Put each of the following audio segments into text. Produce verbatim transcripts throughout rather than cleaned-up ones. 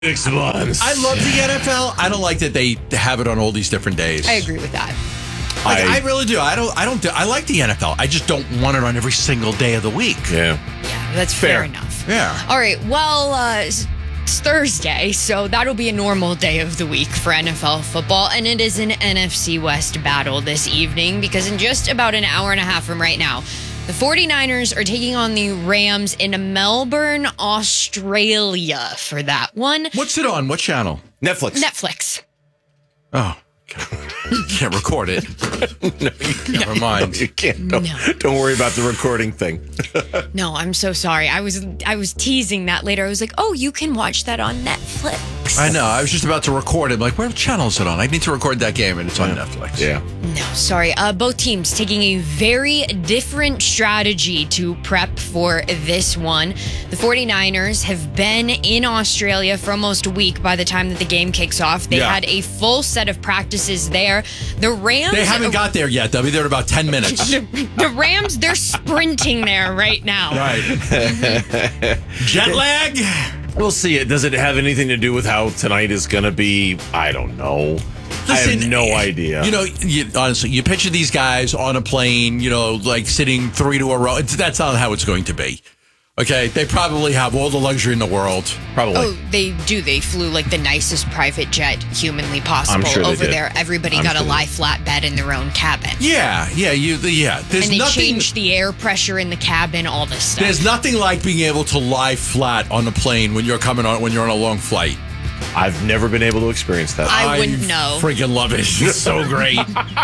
Six months. I love the N F L. I don't like that they have it on all these different days. I agree with that. Like, I, I- I really do. I don't. I don't. Do, I like the N F L. I just don't want it on every single day of the week. Yeah. Yeah, that's fair, Fair. enough. Yeah. All right. Well, uh, it's it's Thursday, so that'll be a normal day of the week for N F L football, and it is an N F C West battle this evening because in just about an hour and a half from right now, the 49ers are taking on the Rams in Melbourne, Australia for that one. What's it on? What channel? Netflix. Netflix. Oh, can't record it. No, you can't. Never mind. You can't. Don't, No. don't worry about the recording thing. No, I'm so sorry. I was I was teasing that later. I was like, oh, you can watch that on Netflix. I know. I was just about to record it. I'm like, what channel is it on? I need to record that game, and it's on Netflix. Yeah. No, sorry. Uh, both teams taking a very different strategy to prep for this one. The 49ers have been in Australia for almost a week by the time that the game kicks off. They Yeah. had a full set of practices there. The Rams... They haven't got there yet. They'll be there in about ten minutes. the, the Rams, they're sprinting there right now. Right. Jet lag? We'll see. It does it have anything to do with how tonight is going to be? I don't know. I have Listen, no idea. You know, you, honestly, you picture these guys on a plane, you know, like sitting three to a row. It's, that's not how it's going to be. Okay? They probably have all the luxury in the world. Probably. Oh, they do. They flew like the nicest private jet humanly possible sure they over did. there. Everybody I'm got sure a they lie flat bed in their own cabin. Yeah, yeah, you, yeah. There's And they nothing. changed the air pressure in the cabin, all this stuff. There's nothing like being able to lie flat on a plane when you're coming on when you're on a long flight. I've never been able to experience that. I wouldn't know. Freaking love it. It's so great.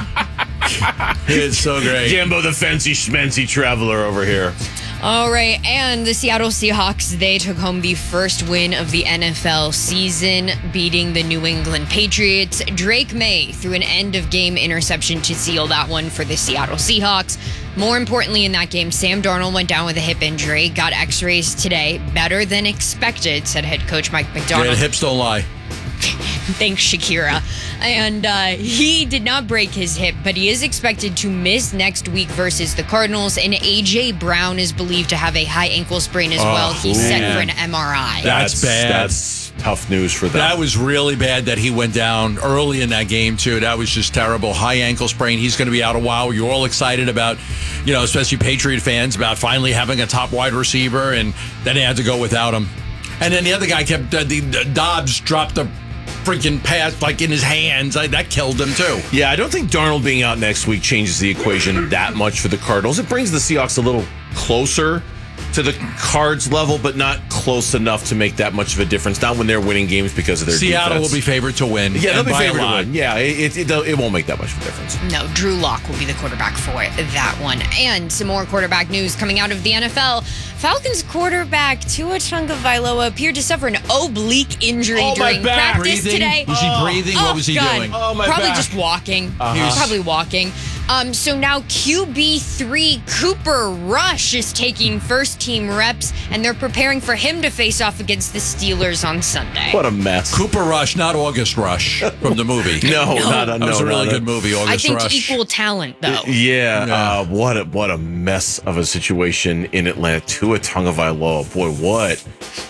It's so great. Jambo, the fancy schmancy traveler over here. All right, and the Seattle Seahawks, they took home the first win of the N F L season, beating the New England Patriots. Drake May threw an end-of-game interception to seal that one for the Seattle Seahawks. More importantly in that game, Sam Darnold went down with a hip injury, got x-rays today, better than expected, said head coach Mike Yeah, McDonald. hips don't lie. Thanks, Shakira. And uh, he did not break his hip, but he is expected to miss next week versus the Cardinals. And A J. Brown is believed to have a high ankle sprain as Oh, well. He's set man. for an M R I. That's bad. That's tough news for them. That was really bad that he went down early in that game, too. That was just terrible. High ankle sprain. He's going to be out a while. You're all excited about, you know, especially Patriot fans, about finally having a top wide receiver, and then they had to go without him. And then the other guy kept, uh, the, the Dobbs dropped the freaking pass like in his hands. I, that killed him, too. Yeah, I don't think Darnold being out next week changes the equation that much for the Cardinals. It brings the Seahawks a little closer to the Cards level, but not close enough to make that much of a difference. Not when they're winning games because of their Seattle defense. will be favored to win. Yeah, they'll and be by a favored to lot. win. Yeah, it, it, it, it won't make that much of a difference. No, Drew Lock will be the quarterback for that one. And some more quarterback news coming out of the N F L. Falcons quarterback Tua Tagovailoa appeared to suffer an oblique injury Oh, my during back. practice Breathing? today. Was he breathing? Oh, What was he God. doing? Oh, my Probably back. just walking. Uh-huh. He was probably walking. Um, so now Q B three Cooper Rush is taking first team reps, and they're preparing for him to face off against the Steelers on Sunday. What a mess. Cooper Rush, not August Rush from the movie. No, No. not a, That no, was a really not good movie, August I think Rush. equal talent, though. Yeah, Yeah. Uh, what a what a mess of a situation in Atlanta. Tua Tagovailoa, boy, what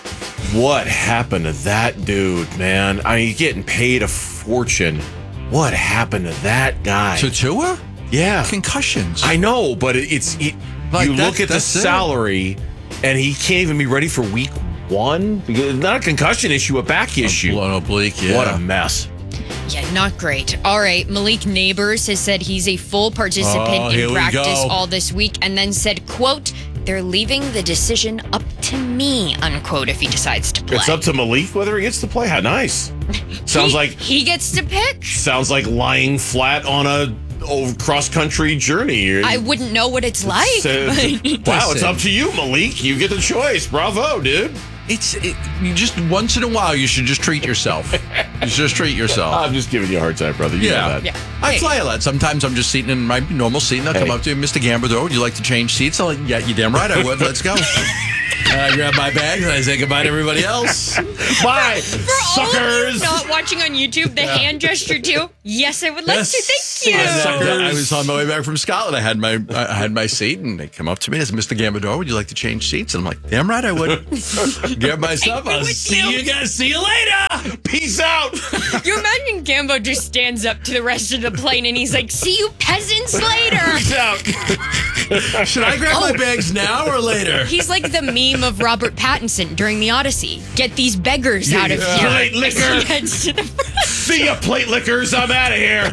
what happened to that dude, man? I mean, he's getting paid a fortune. What happened to that guy? To Tua? yeah, Concussions. I know, but it, it's it, Like, you that- look at the that's it. salary, and he can't even be ready for week one. Because it's not a concussion issue, a back issue. Blown oblique, yeah. What a mess. Yeah, not great. All right, Malik Neighbors has said he's a full participant Oh, here in we practice go. all this week, and then said, quote, they're leaving the decision up to me, unquote, if he decides to play. It's up to Malik whether he gets to play. How nice. Sounds He- like he gets to pick. sounds like lying flat on a oh, cross country journey. I wouldn't know what it's like. So- but- wow, it's up to you, Malik. You get the choice. Bravo, dude. It's it, you just once in a while you should just treat yourself. You should just treat yourself. I'm just giving you a hard time, brother. You know yeah. that. Yeah. I Hey. fly a lot. Sometimes I'm just sitting in my normal seat and I'll come Hey. up to you, Mister Gambler, would you like to change seats? I'm like, yeah, you damn right I would. Let's go. And I grab my bags and I say goodbye to everybody else. Bye, For all of you suckers. not watching on YouTube, the hand gesture too. Yes, I would like Yes. to. Thank you. And then, uh, I was on my way back from Scotland. I had my I had my seat, and they come up to me and said, "Mister Gambador, would you like to change seats?" And I'm like, "Damn right, I would." Get my stuff. I I'll would see too. you guys. See you later. Peace out. You imagine Gambo just stands up to the rest of the plane and he's like, "See you peasants later." Peace out. Should I grab my bags now or later? He's like the meme of Robert Pattinson during the Odyssey. Get these beggars out of here. Plate As he liquor. heads to the front. See ya, plate lickers. I'm out of here.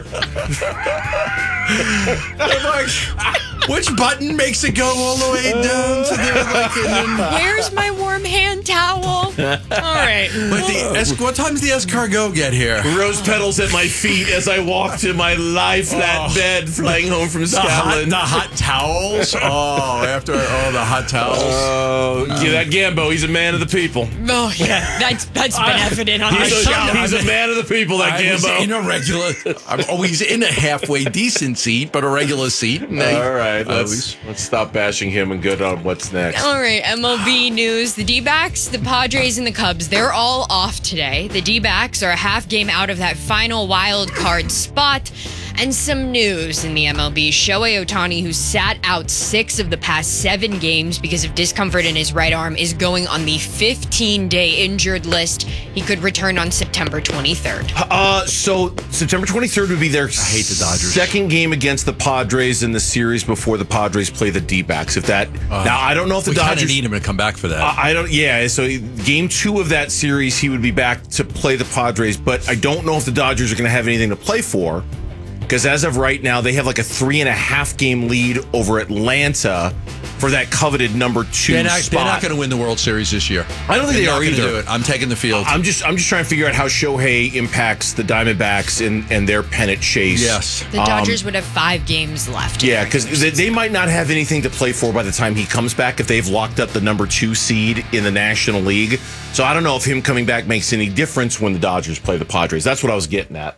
Which button makes it go all the way down to the like? And then, Where's my warm hand towel? All right. but the es- what time's the escargot get here? Rose petals at my feet as I walk to my lie flat Oh. bed flying home from The hot, Scotland. the hot towels. Oh, after oh the hot towels. Oh, yeah, that Gambo, he's a man of the people. Oh yeah, that's that's been evident on He's this a, show. he's a man of the people, that I was Gambo. in a regular. I'm always in a halfway decent seat, but a regular seat. And they- All right, I let's always- let's stop bashing him and get on what's next. All right, M L B news. The D-backs, the Padres, and the Cubs, they're all off today. The D-backs are a half game out of that final wild card spot. And some news in the M L B. Shohei Ohtani, who sat out six of the past seven games because of discomfort in his right arm, is going on the fifteen-day injured list. He could return on September twenty-third. Uh, so September twenty-third would be their hate the Dodgers. second game against the Padres in the series before the Padres play the D-backs. If that now, I don't know if the we kind of Dodgers need him to come back for that. I don't. Yeah. So game two of that series, he would be back to play the Padres, but I don't know if the Dodgers are going to have anything to play for because as of right now, they have like a three and a half game lead over Atlanta for that coveted number two they're not, spot. going to win the World Series this year. I don't think They're they not are gonna either. Do it. I'm taking the field. I'm just. I'm just trying to figure out how Shohei impacts the Diamondbacks and and their pennant chase. yes. The Dodgers would have five games left. in Yeah, the because regular they, they might not have anything to play for by the time he comes back if they've locked up the number two seed in the National League. So I don't know if him coming back makes any difference when the Dodgers play the Padres. That's what I was getting at.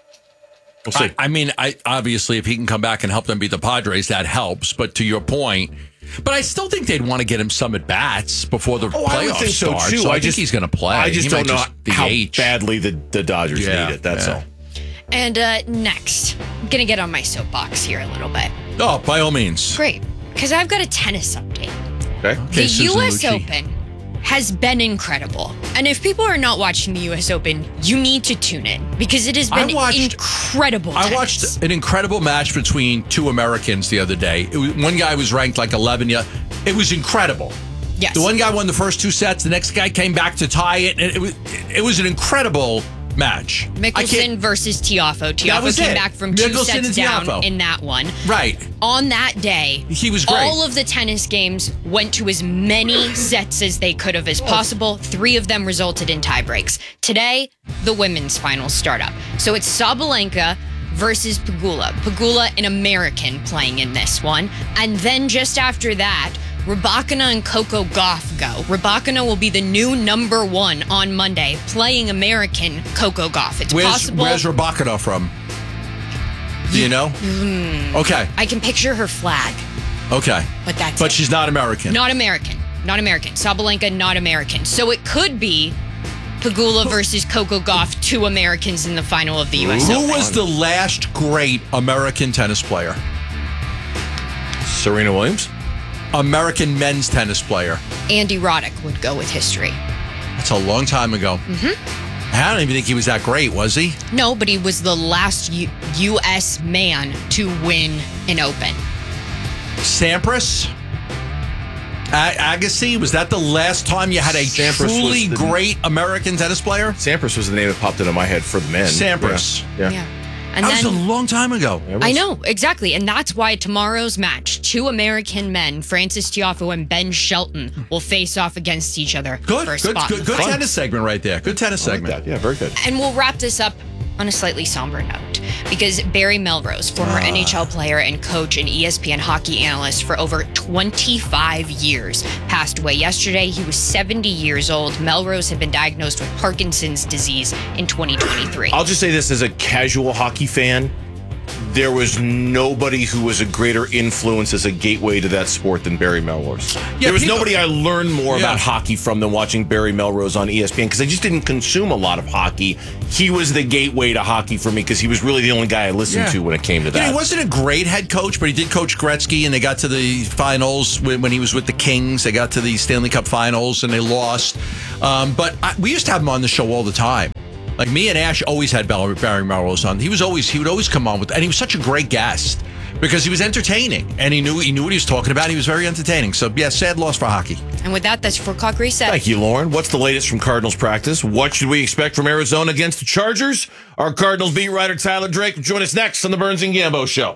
We'll see. I, I mean, I obviously, if he can come back and help them beat the Padres, that helps. But to your point, but I still think they'd want to get him some at bats before the Oh, I would playoffs think so start. too. So I, I think just he's going to play. I just He don't might know just how D H. badly the, the Dodgers Yeah, need it. That's yeah. all. And uh, next, I'm going to get on my soapbox here a little bit. Oh, by all means. Great, because I've got a tennis update. Okay. Okay, The Susan U S Lucci. Open has been incredible. And if people are not watching the U S Open, you need to tune in because it has I been watched- incredible. I tennis. watched an incredible match between two Americans the other day. It was, one guy was ranked like eleven. Yeah, it was incredible. Yes. The one guy won the first two sets. The next guy came back to tie it. And it was it was an incredible match. I Mickelson can't- versus Tiafoe. Tiafoe was came it. back from two Mickelson sets and down Tiafoe. in that one. Right. On that day, He was great. all of the tennis games went to as many sets as they could have as possible. Three of them resulted in tie breaks. Today, the women's finals start up. So it's Sabalenka versus Pegula. Pegula, an American, playing in this one. And then just after that, Rybakina and Coco Gauff go. Rybakina will be the new number one on Monday, playing American Coco Gauff. It's Where's possible. Where's Rybakina from? Do you know? Okay. I can picture her flag, Okay. but that's But it. she's not American. Not American. Not American. Sabalenka, not American. So it could be Pegula versus Coco Gauff, two Americans in the final of the U S Who Open. was the last great American tennis player? Serena Williams. American men's tennis player. Andy Roddick would go with history. That's a long time ago. Mm-hmm. I don't even think he was that great, was he? No, but he was the last U- U.S. man to win an Open. Sampras? A- Agassi? Was that the last time you had a Sampras was truly the- great American tennis player? Sampras was the name that popped into my head for the men. Sampras. Yeah. Yeah. And That was a then long time ago. Yeah, it I was. know, exactly. And that's why tomorrow's match, two American men, Francis Tiafoe and Ben Shelton, will face off against each other Good, for a good, spot in good, the good final. tennis segment right there. Good tennis I like segment. that. Yeah, very good. And we'll wrap this up on a slightly somber note because Barry Melrose, former N H L player and coach and E S P N hockey analyst for over twenty-five years, passed away yesterday. He was seventy years old. Melrose had been diagnosed with Parkinson's disease in twenty twenty-three. I'll just say this as a casual hockey fan. there was nobody who was a greater influence as a gateway to that sport than Barry Melrose. Yeah, there was people- nobody I learned more Yeah. about hockey from than watching Barry Melrose on E S P N because I just didn't consume a lot of hockey. He was the gateway to hockey for me because he was really the only guy I listened Yeah. to when it came to Yeah, that. he wasn't a great head coach, but he did coach Gretzky, and they got to the finals when, when he was with the Kings. They got to the Stanley Cup finals, and they lost. Um, but I, we used to have him on the show all the time. Like me and Ash always had Barry Barry Melrose on. He was always he would always come on with, and he was such a great guest because he was entertaining, and he knew he knew what he was talking about. He was very entertaining. So yeah, sad loss for hockey. And with that, that's four o'clock reset. Thank you, Lauren. What's the latest from Cardinals practice? What should we expect from Arizona against the Chargers? Our Cardinals beat writer Tyler Drake will join us next on the Burns and Gambo Show.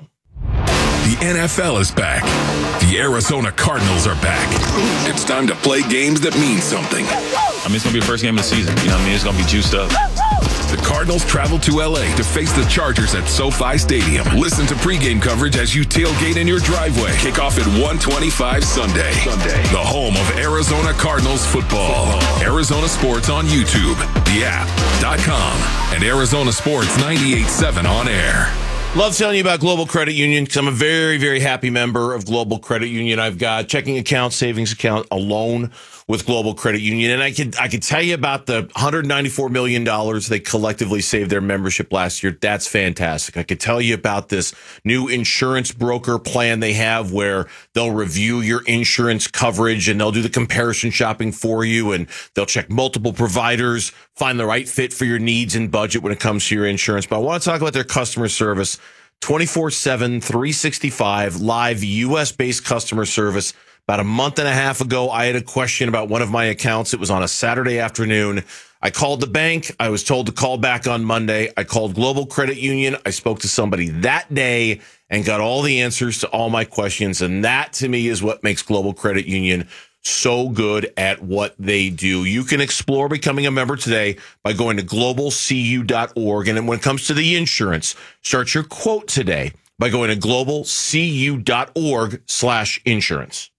The N F L is back. The Arizona Cardinals are back. It's time to play games that mean something. I mean, it's going to be the first game of the season. You know what I mean? It's going to be juiced up. The Cardinals travel to L A to face the Chargers at SoFi Stadium. Listen to pregame coverage as you tailgate in your driveway. Kickoff at one twenty-five Sunday. Sunday. The home of Arizona Cardinals football. Arizona Sports on YouTube, the app, dot com, and Arizona Sports ninety-eight point seven on air. Love telling you about Global Credit Union because I'm a very, very happy member of Global Credit Union. I've got checking account, savings account, a loan with Global Credit Union. And I could I could tell you about the one hundred ninety-four million dollars they collectively saved their membership last year. That's fantastic. I could tell you about this new insurance broker plan they have where they'll review your insurance coverage and they'll do the comparison shopping for you and they'll check multiple providers, find the right fit for your needs and budget when it comes to your insurance. But I want to talk about their customer service, twenty-four seven, three sixty-five, live U S-based customer service. About a month and a half ago, I had a question about one of my accounts. It was on a Saturday afternoon. I called the bank. I was told to call back on Monday. I called Global Credit Union. I spoke to somebody that day and got all the answers to all my questions. And that, to me, is what makes Global Credit Union so good at what they do. You can explore becoming a member today by going to global c u dot org. And when it comes to the insurance, start your quote today by going to global c u dot org slash insurance.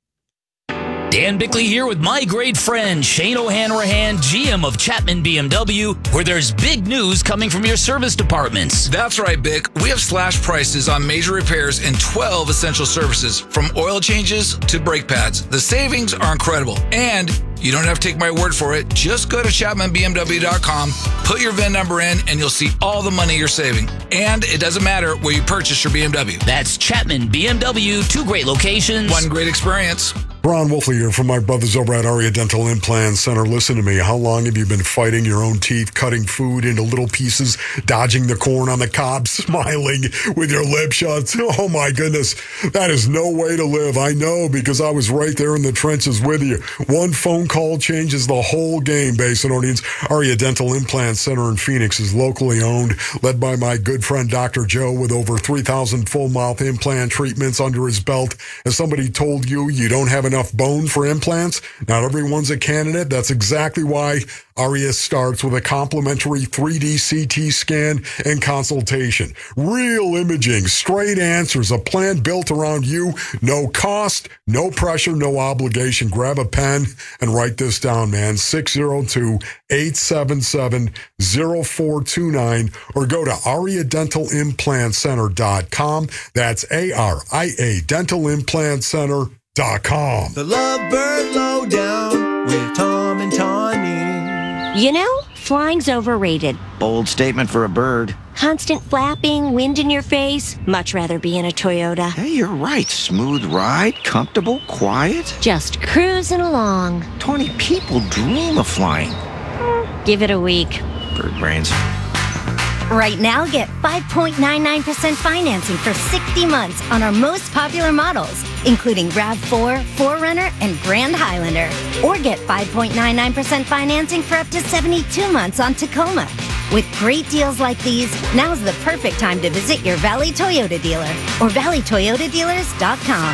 Dan Bickley here with my great friend Shane O'Hanrahan, G M of Chapman B M W, where there's big news coming from your service departments. That's right, Bick. We have slash prices on major repairs and twelve essential services, from oil changes to brake pads. The savings are incredible, and you don't have to take my word for it. Just go to chapman b m w dot com, put your V I N number in, and you'll see all the money you're saving. And it doesn't matter where you purchase your B M W. That's Chapman B M W, two great locations. One great experience. Ron Wolfley here from my brothers over at Aria Dental Implant Center. Listen to me. How long have you been fighting your own teeth, cutting food into little pieces, dodging the corn on the cob, smiling with your lips shut? Oh, my goodness. That is no way to live. I know, because I was right there in the trenches with you. One phone call changes the whole game, Basinonians. Aria Dental Implant Center in Phoenix is locally owned, led by my good friend Doctor Joe, with over three thousand full mouth implant treatments under his belt. As somebody told you, you don't have enough bone for implants? Not everyone's a candidate. That's exactly why Aria starts with a complimentary three D C T scan and consultation. Real imaging, straight answers, a plan built around you. No cost, no pressure, no obligation. Grab a pen and write this down, man. six oh two, eight seven seven, oh four two nine or go to aria dental implant center dot com. That's A R I A dental implant center dot com. The Lovebird Lowdown with Tom and Tawny. You know, flying's overrated. Bold statement for a bird. Constant flapping, wind in your face. Much rather be in a Toyota. Hey, you're right. Smooth ride, comfortable, quiet. Just cruising along. Tawny, people dream of flying. Give it a week. Bird brains. Right now, get five point nine nine percent financing for sixty months on our most popular models, including RAV four, four runner, and Grand Highlander. Or get five point nine nine percent financing for up to seventy-two months on Tacoma. With great deals like these, now's the perfect time to visit your Valley Toyota dealer or valley toyota dealers dot com.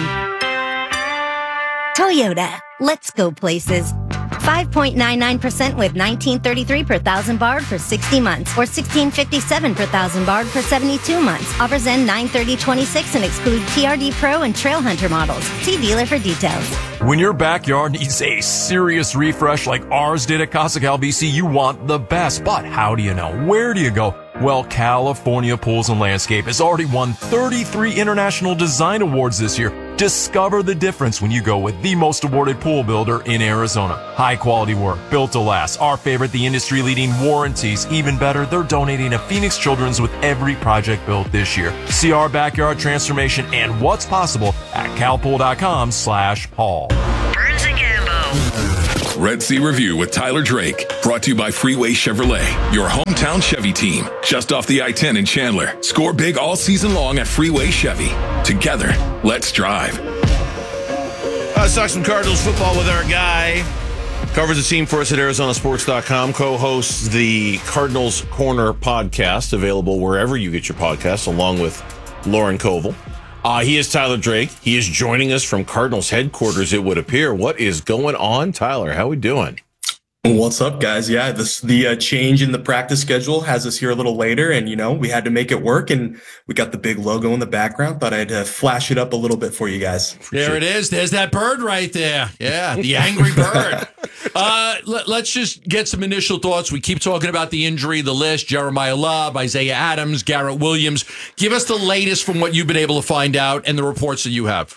Toyota, let's go places. five point nine nine percent with nineteen thirty-three per thousand barred for sixty months or sixteen fifty-seven per thousand barred for seventy-two months. Offers end nine thirty twenty-six and exclude T R D Pro and Trail Hunter models. See dealer for details. When your backyard needs a serious refresh like ours did at Casa Cal B C, you want the best. But how do you know? Where do you go? Well, California Pools and Landscape has already won thirty-three International Design Awards this year. Discover the difference when you go with the most awarded pool builder in Arizona. High quality work, built to last. Our favorite, the industry leading warranties. Even better, they're donating to Phoenix Children's with every project built this year. See our backyard transformation and what's possible at calpool.com slash Paul. Burns and Gambo. Red Sea Review with Tyler Drake. Brought to you by Freeway Chevrolet, your hometown Chevy team. Just off the I ten in Chandler. Score big all season long at Freeway Chevy. Together, let's drive. Let's talk some Cardinals football with our guy. Covers the team for us at Arizona Sports dot com. Co-hosts the Cardinals Corner podcast, available wherever you get your podcasts, along with Lauren Koval. Uh, he is Tyler Drake. He is joining us from Cardinals headquarters, it would appear. What is going on, Tyler? How we doing? What's up, guys? Yeah, this, the uh, change in the practice schedule has us here a little later, and, you know, we had to make it work, and we got the big logo in the background. Thought I'd uh, flash it up a little bit for you guys. There it is. There's that bird right there. Yeah, the angry bird. Uh, let, let's just get some initial thoughts. We keep talking about the injury, the list, Jeremiah Love, Isaiah Adams, Garrett Williams. Give us the latest from what you've been able to find out and the reports that you have.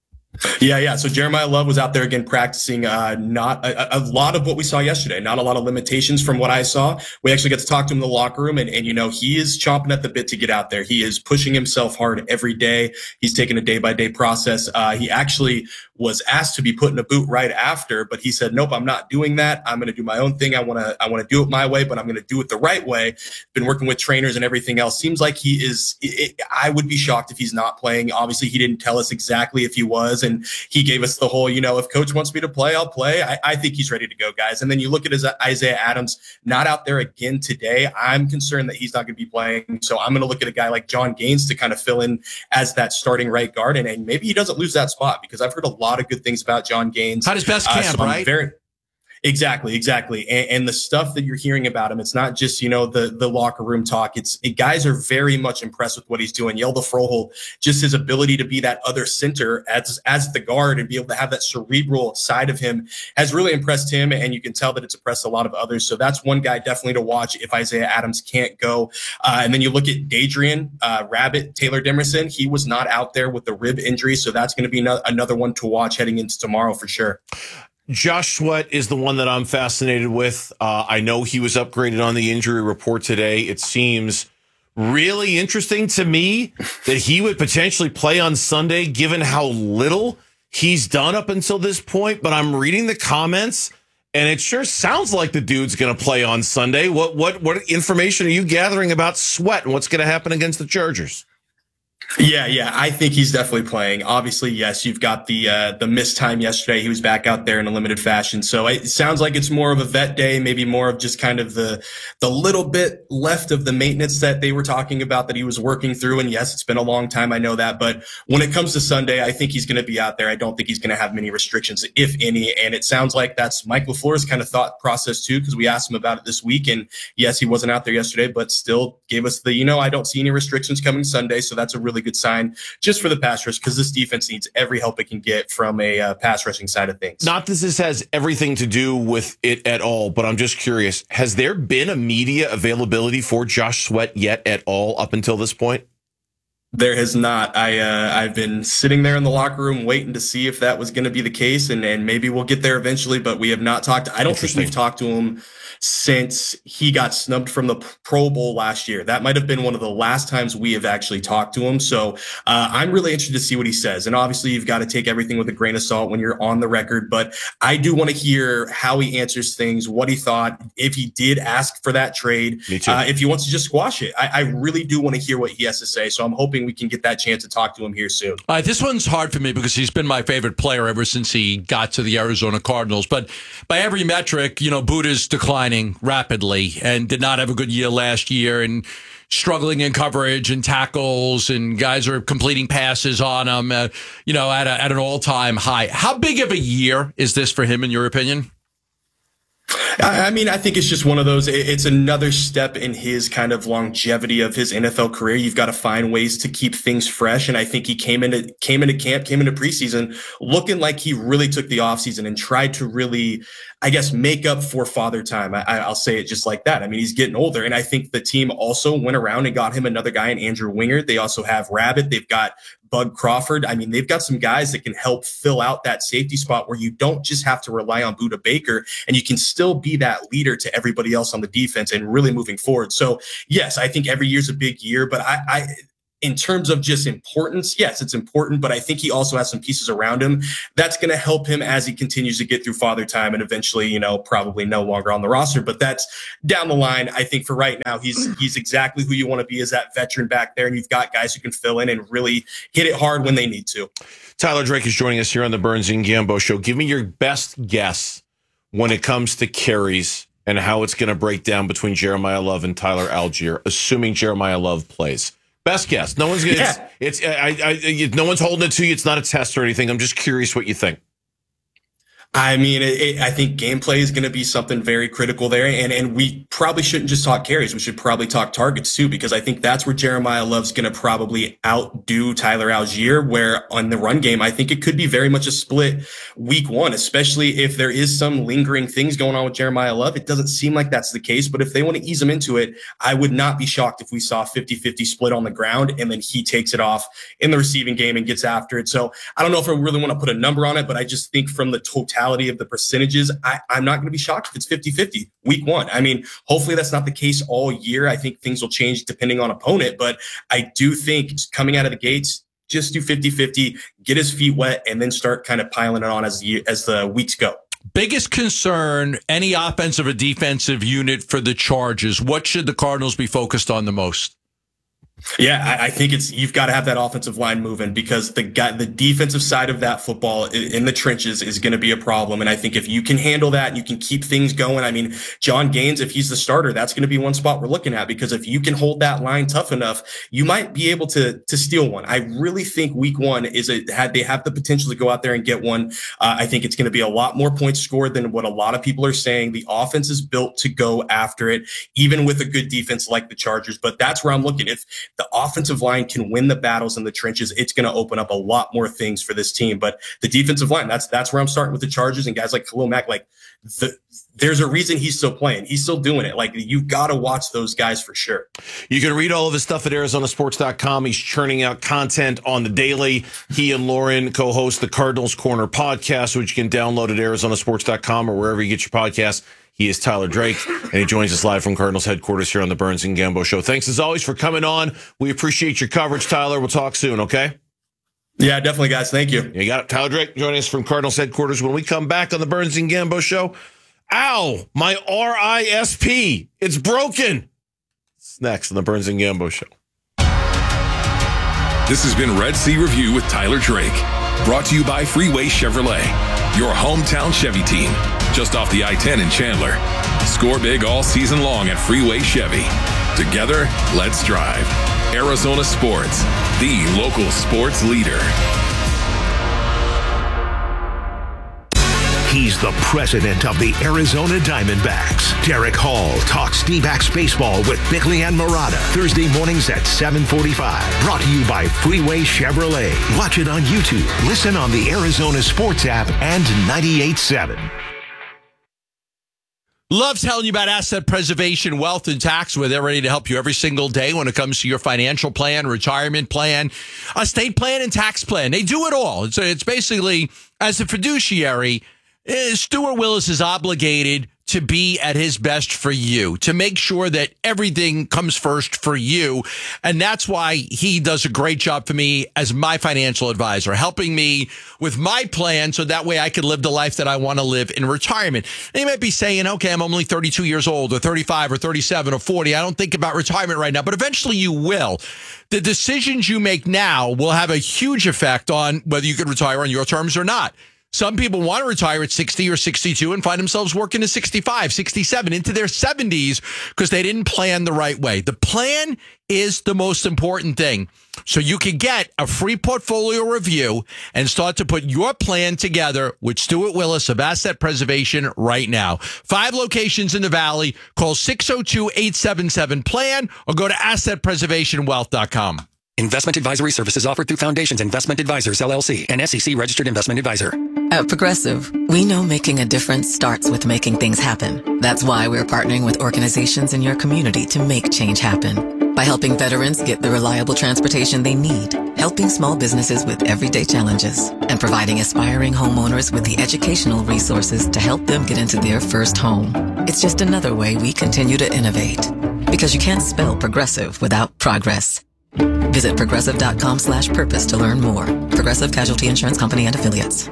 Yeah, yeah. So Jeremiah Love was out there again practicing. Uh, not a, a lot of what we saw yesterday. Not a lot of limitations from what I saw. We actually got to talk to him in the locker room, and, and you know, he is chomping at the bit to get out there. He is pushing himself hard every day. He's taking a day by day process. Uh, he actually was asked to be put in a boot right after, but he said, nope, I'm not doing that. I'm going to do my own thing. I want to, I want to do it my way, but I'm going to do it the right way. Been working with trainers and everything else. Seems like he is, it, I would be shocked if he's not playing. Obviously, he didn't tell us exactly if he was, and he gave us the whole, you know, if coach wants me to play, I'll play. I, I think he's ready to go, guys. And then you look at his Isaiah Adams, not out there again today. I'm concerned that he's not going to be playing. So I'm going to look at a guy like John Gaines to kind of fill in as that starting right guard. And, and maybe he doesn't lose that spot, because I've heard a lot of good things about John Gaines. Had his best camp, uh, so right? Very, Exactly, exactly. And, and the stuff that you're hearing about him, it's not just, you know, the, the locker room talk. It's it, guys are very much impressed with what he's doing. Yelda Froholt, just his ability to be that other center as, as the guard and be able to have that cerebral side of him has really impressed him. And you can tell that it's impressed a lot of others. So that's one guy definitely to watch if Isaiah Adams can't go. Uh, and then you look at Dadrian uh, Rabbit, Taylor Demerson. He was not out there with the rib injury. So that's going to be no, another one to watch heading into tomorrow for sure. Josh Sweat is the one that I'm fascinated with. Uh, I know he was upgraded on the injury report today. It seems really interesting to me that he would potentially play on Sunday, given how little he's done up until this point. But I'm reading the comments, and it sure sounds like the dude's going to play on Sunday. What what what information are you gathering about Sweat and what's going to happen against the Chargers? Yeah, yeah, I think he's definitely playing. Obviously, yes, you've got the uh, the missed time yesterday. He was back out there in a limited fashion. So it sounds like it's more of a vet day, maybe more of just kind of the the little bit left of the maintenance that they were talking about that he was working through. And yes, it's been a long time. I know that. But when it comes to Sunday, I think he's going to be out there. I don't think he's going to have many restrictions, if any. And it sounds like that's Mike LaFleur's kind of thought process, too, because we asked him about it this week. And yes, he wasn't out there yesterday, but still gave us the, you know, I don't see any restrictions coming Sunday. So that's a really good sign just for the pass rush, because this defense needs every help it can get from a uh, pass rushing side of things. Not that this has everything to do with it at all, but I'm just curious. Has there been a media availability for Josh Sweat yet at all up until this point? There has not. I, uh, I've been sitting there in the locker room waiting to see if that was going to be the case, and, and maybe we'll get there eventually, but we have not talked. I don't think we've talked to him since he got snubbed from the Pro Bowl last year. That might have been one of the last times we have actually talked to him. So uh, I'm really interested to see what he says. And obviously, you've got to take everything with a grain of salt when you're on the record. But I do want to hear how he answers things, what he thought, if he did ask for that trade, uh, if he wants to just squash it. I, I really do want to hear what he has to say. So I'm hoping we can get that chance to talk to him here soon. Uh, this one's hard for me because he's been my favorite player ever since he got to the Arizona Cardinals. But by every metric, you know, Buddha's declining rapidly and did not have a good year last year and struggling in coverage and tackles, and guys are completing passes on him, uh, you know, at, a, at an all-time high. How big of a year is this for him, in your opinion? I mean, I think it's just one of those, it's another step in his kind of longevity of his N F L career. You've got to find ways to keep things fresh. And I think he came into, came into camp, came into preseason looking like he really took the offseason and tried to really, I guess, make up for father time. I, I'll say it just like that. I mean, he's getting older. And I think the team also went around and got him another guy in Andrew Wingard. They also have Rabbit. They've got Bud Crawford. I mean, they've got some guys that can help fill out that safety spot where you don't just have to rely on Budda Baker, and you can still be that leader to everybody else on the defense and really moving forward. So yes, I think every year's a big year, but I, I in terms of just importance, yes, it's important, but I think he also has some pieces around him that's going to help him as he continues to get through father time and eventually, you know, probably no longer on the roster. But that's down the line. I think for right now, he's he's exactly who you want to be as that veteran back there, and you've got guys who can fill in and really hit it hard when they need to. Tyler Drake is joining us here on the Burns and Gambo Show. Give me your best guess when it comes to carries and how it's going to break down between Jeremiah Love and Tyler Algier, assuming Jeremiah Love plays. Best guess. No one's gonna, yeah. it's, it's I, I, no one's holding it to you. It's not a test or anything. I'm just curious what you think. I mean, it, it, I think gameplay is going to be something very critical there. And, and we probably shouldn't just talk carries. We should probably talk targets too, because I think that's where Jeremiah Love's going to probably outdo Tyler Algier, where on the run game, I think it could be very much a split week one, especially if there is some lingering things going on with Jeremiah Love. It doesn't seem like that's the case, but if they want to ease him into it, I would not be shocked if we saw fifty-fifty split on the ground and then he takes it off in the receiving game and gets after it. So I don't know if I really want to put a number on it, but I just think from the totality of the percentages, I, I'm not going to be shocked if it's fifty-fifty week one. I mean, hopefully that's not the case all year. I think things will change depending on opponent, but I do think coming out of the gates, just do fifty-fifty, get his feet wet, and then start kind of piling it on as the, as the weeks go. Biggest concern, any offensive or defensive unit for the Chargers, what should the Cardinals be focused on the most? Yeah, I, I think it's you've got to have that offensive line moving, because the guy, the defensive side of that football in, in the trenches is going to be a problem. And I think if you can handle that and you can keep things going, I mean, John Gaines, if he's the starter, that's going to be one spot we're looking at, because if you can hold that line tough enough, you might be able to to steal one. I really think week one is a had they have the potential to go out there and get one. Uh, I think it's going to be a lot more points scored than what a lot of people are saying. The offense is built to go after it, even with a good defense like the Chargers. But that's where I'm looking. If the offensive line can win the battles in the trenches, it's going to open up a lot more things for this team. But the defensive line, that's that's where I'm starting with the Chargers and guys like Khalil Mack. Like, the, there's a reason he's still playing. He's still doing it. Like, you've got to watch those guys for sure. You can read all of his stuff at Arizona Sports dot com. He's churning out content on the daily. He and Lauren co-host the Cardinals Corner podcast, which you can download at Arizona Sports dot com or wherever you get your podcasts. He is Tyler Drake, and he joins us live from Cardinals headquarters here on the Burns and Gambo Show. Thanks, as always, for coming on. We appreciate your coverage, Tyler. We'll talk soon, okay? Yeah, definitely, guys. Thank you. You got it. Tyler Drake joining us from Cardinals headquarters. When we come back on the Burns and Gambo Show, ow, my R I S P, it's broken. It's next on the Burns and Gambo Show. This has been Red Sea Review with Tyler Drake, brought to you by Freeway Chevrolet, your hometown Chevy team, just off the I ten in Chandler. Score big all season long at Freeway Chevy. Together, let's drive. Arizona Sports, the local sports leader. He's the president of the Arizona Diamondbacks. Derek Hall talks D-backs baseball with Bickley and Murata. Thursday mornings at seven forty-five. Brought to you by Freeway Chevrolet. Watch it on YouTube. Listen on the Arizona Sports app and ninety-eight point seven. Love telling you about asset preservation, wealth, and tax, where they're ready to help you every single day when it comes to your financial plan, retirement plan, estate plan, and tax plan. They do it all. It's, it's basically, as a fiduciary, Stuart Willis is obligated to be at his best for you, to make sure that everything comes first for you. And that's why he does a great job for me as my financial advisor, helping me with my plan so that way I can live the life that I want to live in retirement. And you might be saying, okay, I'm only thirty-two years old or thirty-five or thirty-seven or forty. I don't think about retirement right now, but eventually you will. The decisions you make now will have a huge effect on whether you can retire on your terms or not. Some people want to retire at sixty or sixty-two and find themselves working to sixty-five, sixty-seven, into their seventies because they didn't plan the right way. The plan is the most important thing. So you can get a free portfolio review and start to put your plan together with Stuart Willis of Asset Preservation right now. Five locations in the Valley. Call six oh two, eight seven seven, PLAN or go to asset preservation wealth dot com. Investment advisory services offered through Foundations Investment Advisors, L L C, an S E C registered investment advisor. At Progressive, we know making a difference starts with making things happen. That's why we're partnering with organizations in your community to make change happen. By helping veterans get the reliable transportation they need, helping small businesses with everyday challenges, and providing aspiring homeowners with the educational resources to help them get into their first home. It's just another way we continue to innovate. Because you can't spell progressive without progress. Visit progressive.com slash purpose to learn more. Progressive Casualty Insurance Company and Affiliates.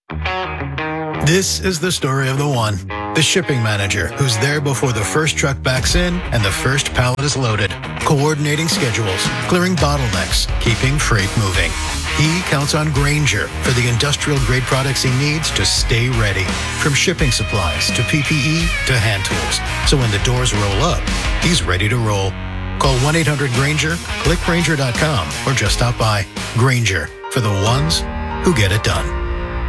This is the story of the one, the shipping manager who's there before the first truck backs in and the first pallet is loaded, coordinating schedules, clearing bottlenecks, keeping freight moving. He counts on Grainger for the industrial-grade products he needs to stay ready, from shipping supplies to P P E to hand tools. So when the doors roll up, he's ready to roll. Call one eight hundred Grainger, click Grainger dot com, or just stop by. Grainger, for the ones who get it done.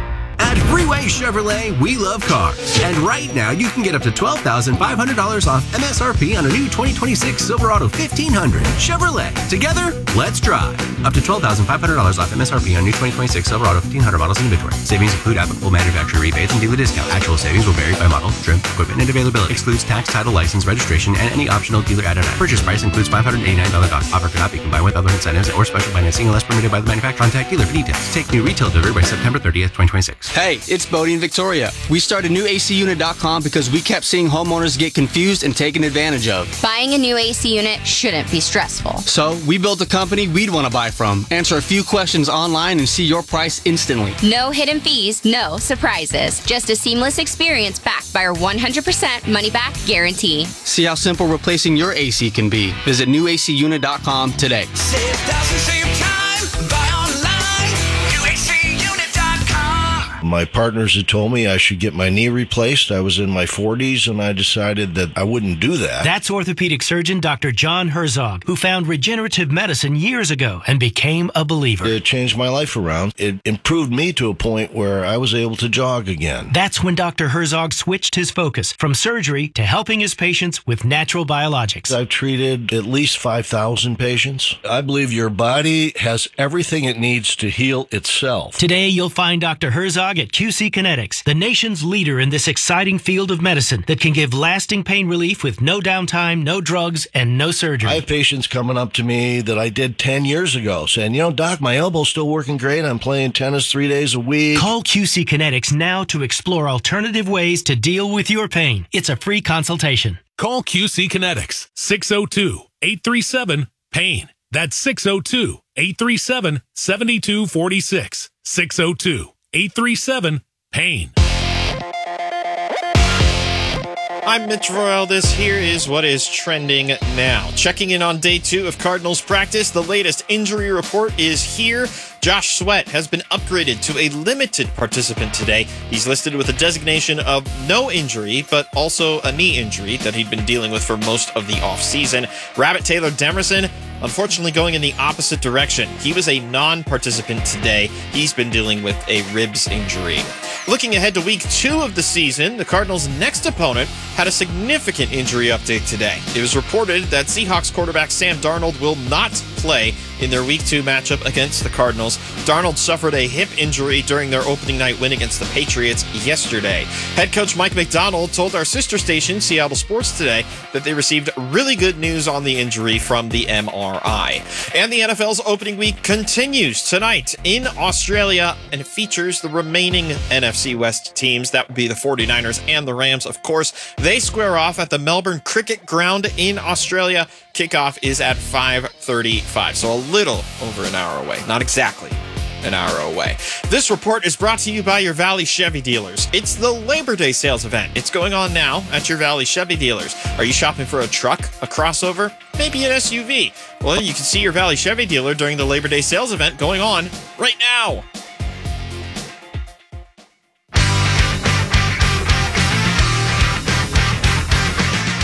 At Freeway Chevrolet, we love cars. And right now, you can get up to twelve thousand five hundred dollars off M S R P on a new twenty twenty-six Silverado fifteen hundred. Chevrolet. Together, let's drive. Up to twelve thousand five hundred dollars off M S R P on new twenty twenty-six Silverado fifteen hundred models in inventory. Savings include applicable manufacturer rebates and dealer discounts. Actual savings will vary by model, trim, equipment, and availability. Excludes tax, title, license, registration, and any optional dealer added on. Purchase price includes five hundred eighty-nine dollars cost. Offer cannot be combined with other incentives or special financing unless permitted by the manufacturer. Contact dealer for details. Take new retail delivery by September thirtieth, twenty twenty-six. Hey, it's Bodie in Victoria. We started new A C unit dot com because we kept seeing homeowners get confused and taken advantage of. Buying a new A C unit shouldn't be stressful. So we built a company we'd want to buy from. Answer a few questions online and see your price instantly. No hidden fees, no surprises. Just a seamless experience backed by our one hundred percent money-back guarantee. See how simple replacing your A C can be. Visit new A C unit dot com today. Save thousands, save time. Buy online. new A C unit dot com. My partners had told me I should get my knee replaced. I was in my forties, and I decided that I wouldn't do that. That's orthopedic surgeon Doctor John Herzog, who found regenerative medicine years ago and became a believer. It changed my life around. It improved me to a point where I was able to jog again. That's when Doctor Herzog switched his focus from surgery to helping his patients with natural biologics. I've treated at least five thousand patients. I believe your body has everything it needs to heal itself. Today, you'll find Doctor Herzog at Q C Kinetics, the nation's leader in this exciting field of medicine that can give lasting pain relief with no downtime, no drugs, and no surgery. I have patients coming up to me that I did ten years ago saying, you know, Doc, my elbow's still working great. I'm playing tennis three days a week. Call Q C Kinetics now to explore alternative ways to deal with your pain. It's a free consultation. Call Q C Kinetics, six oh two, eight three seven, PAIN. That's six oh two, eight three seven, seven two four six. six oh two, eight three seven, PAIN. I'm Mitch Royal. This here is what is trending now. Checking in on day two of Cardinals practice, the latest injury report is here. Josh Sweat has been upgraded to a limited participant today. He's listed with a designation of no injury, but also a knee injury that he'd been dealing with for most of the offseason. Rabbit Taylor Demerson, unfortunately going in the opposite direction. He was a non-participant today. He's been dealing with a ribs injury. Looking ahead to week two of the season, the Cardinals' next opponent had a significant injury update today. It was reported that Seahawks quarterback Sam Darnold will not play in their week two matchup against the Cardinals. Darnold suffered a hip injury during their opening night win against the Patriots yesterday. Head coach Mike McDonald told our sister station, Seattle Sports Today, that they received really good news on the injury from the M R I. And the N F L's opening week continues tonight in Australia and features the remaining N F C West teams. That would be the forty-niners and the Rams, of course. They square off at the Melbourne Cricket Ground in Australia. Kickoff is at five thirty-five, so a little over an hour away. Not exactly an hour away. This report is brought to you by your Valley Chevy dealers. It's the Labor Day sales event. It's going on now at your Valley Chevy dealers. Are you shopping for a truck, a crossover, maybe an S U V? Well, you can see your Valley Chevy dealer during the Labor Day sales event going on right now.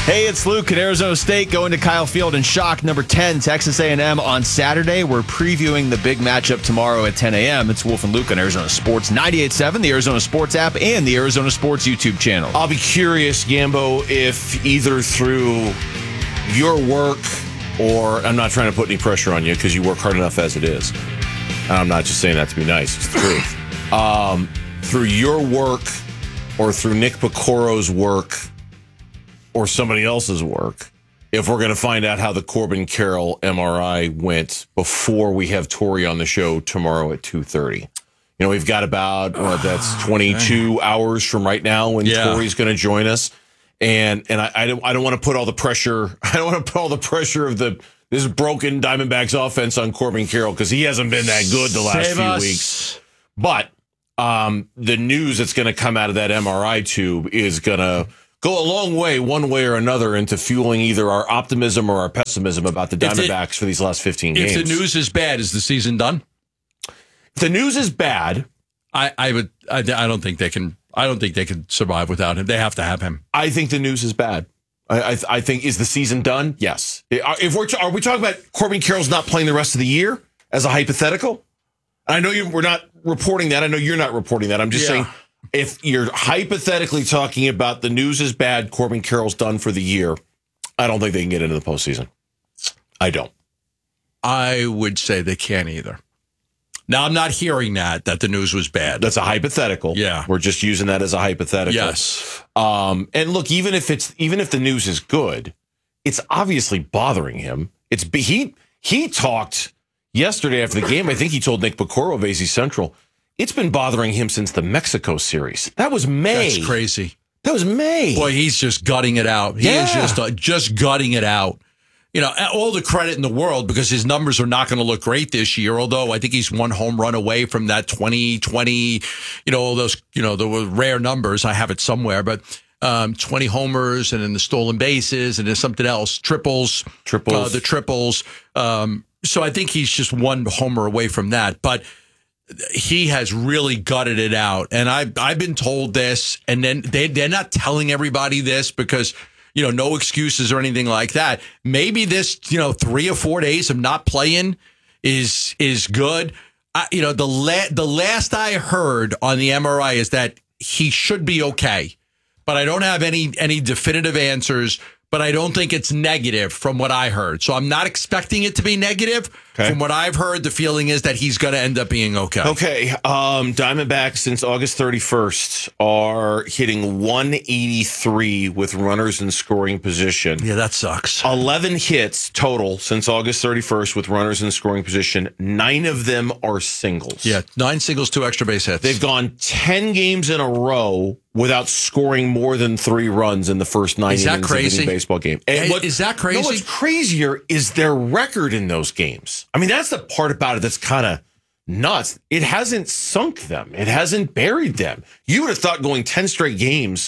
Hey, it's Luke at Arizona State going to Kyle Field in shock. Number ten, Texas A and M on Saturday. We're previewing the big matchup tomorrow at ten a.m. It's Wolf and Luke on Arizona Sports ninety-eight point seven, the Arizona Sports app, and the Arizona Sports YouTube channel. I'll be curious, Gambo, if either through your work or I'm not trying to put any pressure on you because you work hard enough as it is. And I'm not just saying that to be nice. It's the truth. Um, through your work or through Nick Picoro's work or somebody else's work, if we're going to find out how the Corbin Carroll M R I went before we have Tori on the show tomorrow at two thirty. You know, we've got about, what, that's twenty-two hours from right now when Yeah. Tori's going to join us. And and I, I don't I don't want to put all the pressure, I don't want to put all the pressure of the this broken Diamondbacks offense on Corbin Carroll because he hasn't been that good the last Save few us. weeks. But um, the news that's going to come out of that M R I tube is going to go a long way, one way or another, into fueling either our optimism or our pessimism about the If the- Diamondbacks for these last fifteen If games. the news is bad, is the season done? If the news is bad, I, I would. I, I don't think they can. I don't think they can survive without him. They have to have him. I think the news is bad. I, I, I think, is the season done? Yes. If we're are we talking about Corbin Carroll's not playing the rest of the year as a hypothetical? I know you. We're not reporting that. I know you're not reporting that. I'm just Yeah. saying, if you're hypothetically talking about the news is bad, Corbin Carroll's done for the year, I don't think they can get into the postseason. I don't. I would say they can't either. Now, I'm not hearing that, that the news was bad. That's a hypothetical. Yeah. We're just using that as a hypothetical. Yes. Um, and look, even if it's even if the news is good, it's obviously bothering him. It's he he talked yesterday after the game. I think he told Nick Picoro of A Z Central. It's been bothering him since the Mexico series. That was May. That's crazy. That was May. Boy, he's just gutting it out. He Yeah. is just uh, just gutting it out. You know, all the credit in the world because his numbers are not going to look great this year. Although I think he's one home run away from that twenty twenty, you know, all those, you know, the rare numbers. I have it somewhere, but um, twenty homers and then the stolen bases and there's something else, triples, Triples. uh, the triples. Um, so I think he's just one homer away from that. But he has really gutted it out. And I, I've been told this, and then they, they're not telling everybody this because, you know, no excuses or anything like that. Maybe this, you know, three or four days of not playing is is good. I, you know, the la- the last I heard on the M R I is that he should be okay, but I don't have any any definitive answers. But I don't think it's negative from what I heard. So I'm not expecting it to be negative. Okay. From what I've heard, the feeling is that he's going to end up being okay. Okay. Um, Diamondbacks since August thirty-first are hitting one eighty-three with runners in scoring position. Yeah, that sucks. eleven hits total since August thirty-first with runners in scoring position. Nine of them are singles. Yeah, nine singles, two extra base hits. They've gone ten games in a row without scoring more than three runs in the first nine Is that innings crazy? of any baseball game. And Is- what- is that crazy? No, what's crazier is their record in those games. I mean, that's the part about it that's kind of nuts. It hasn't sunk them. It hasn't buried them. You would have thought going ten straight games,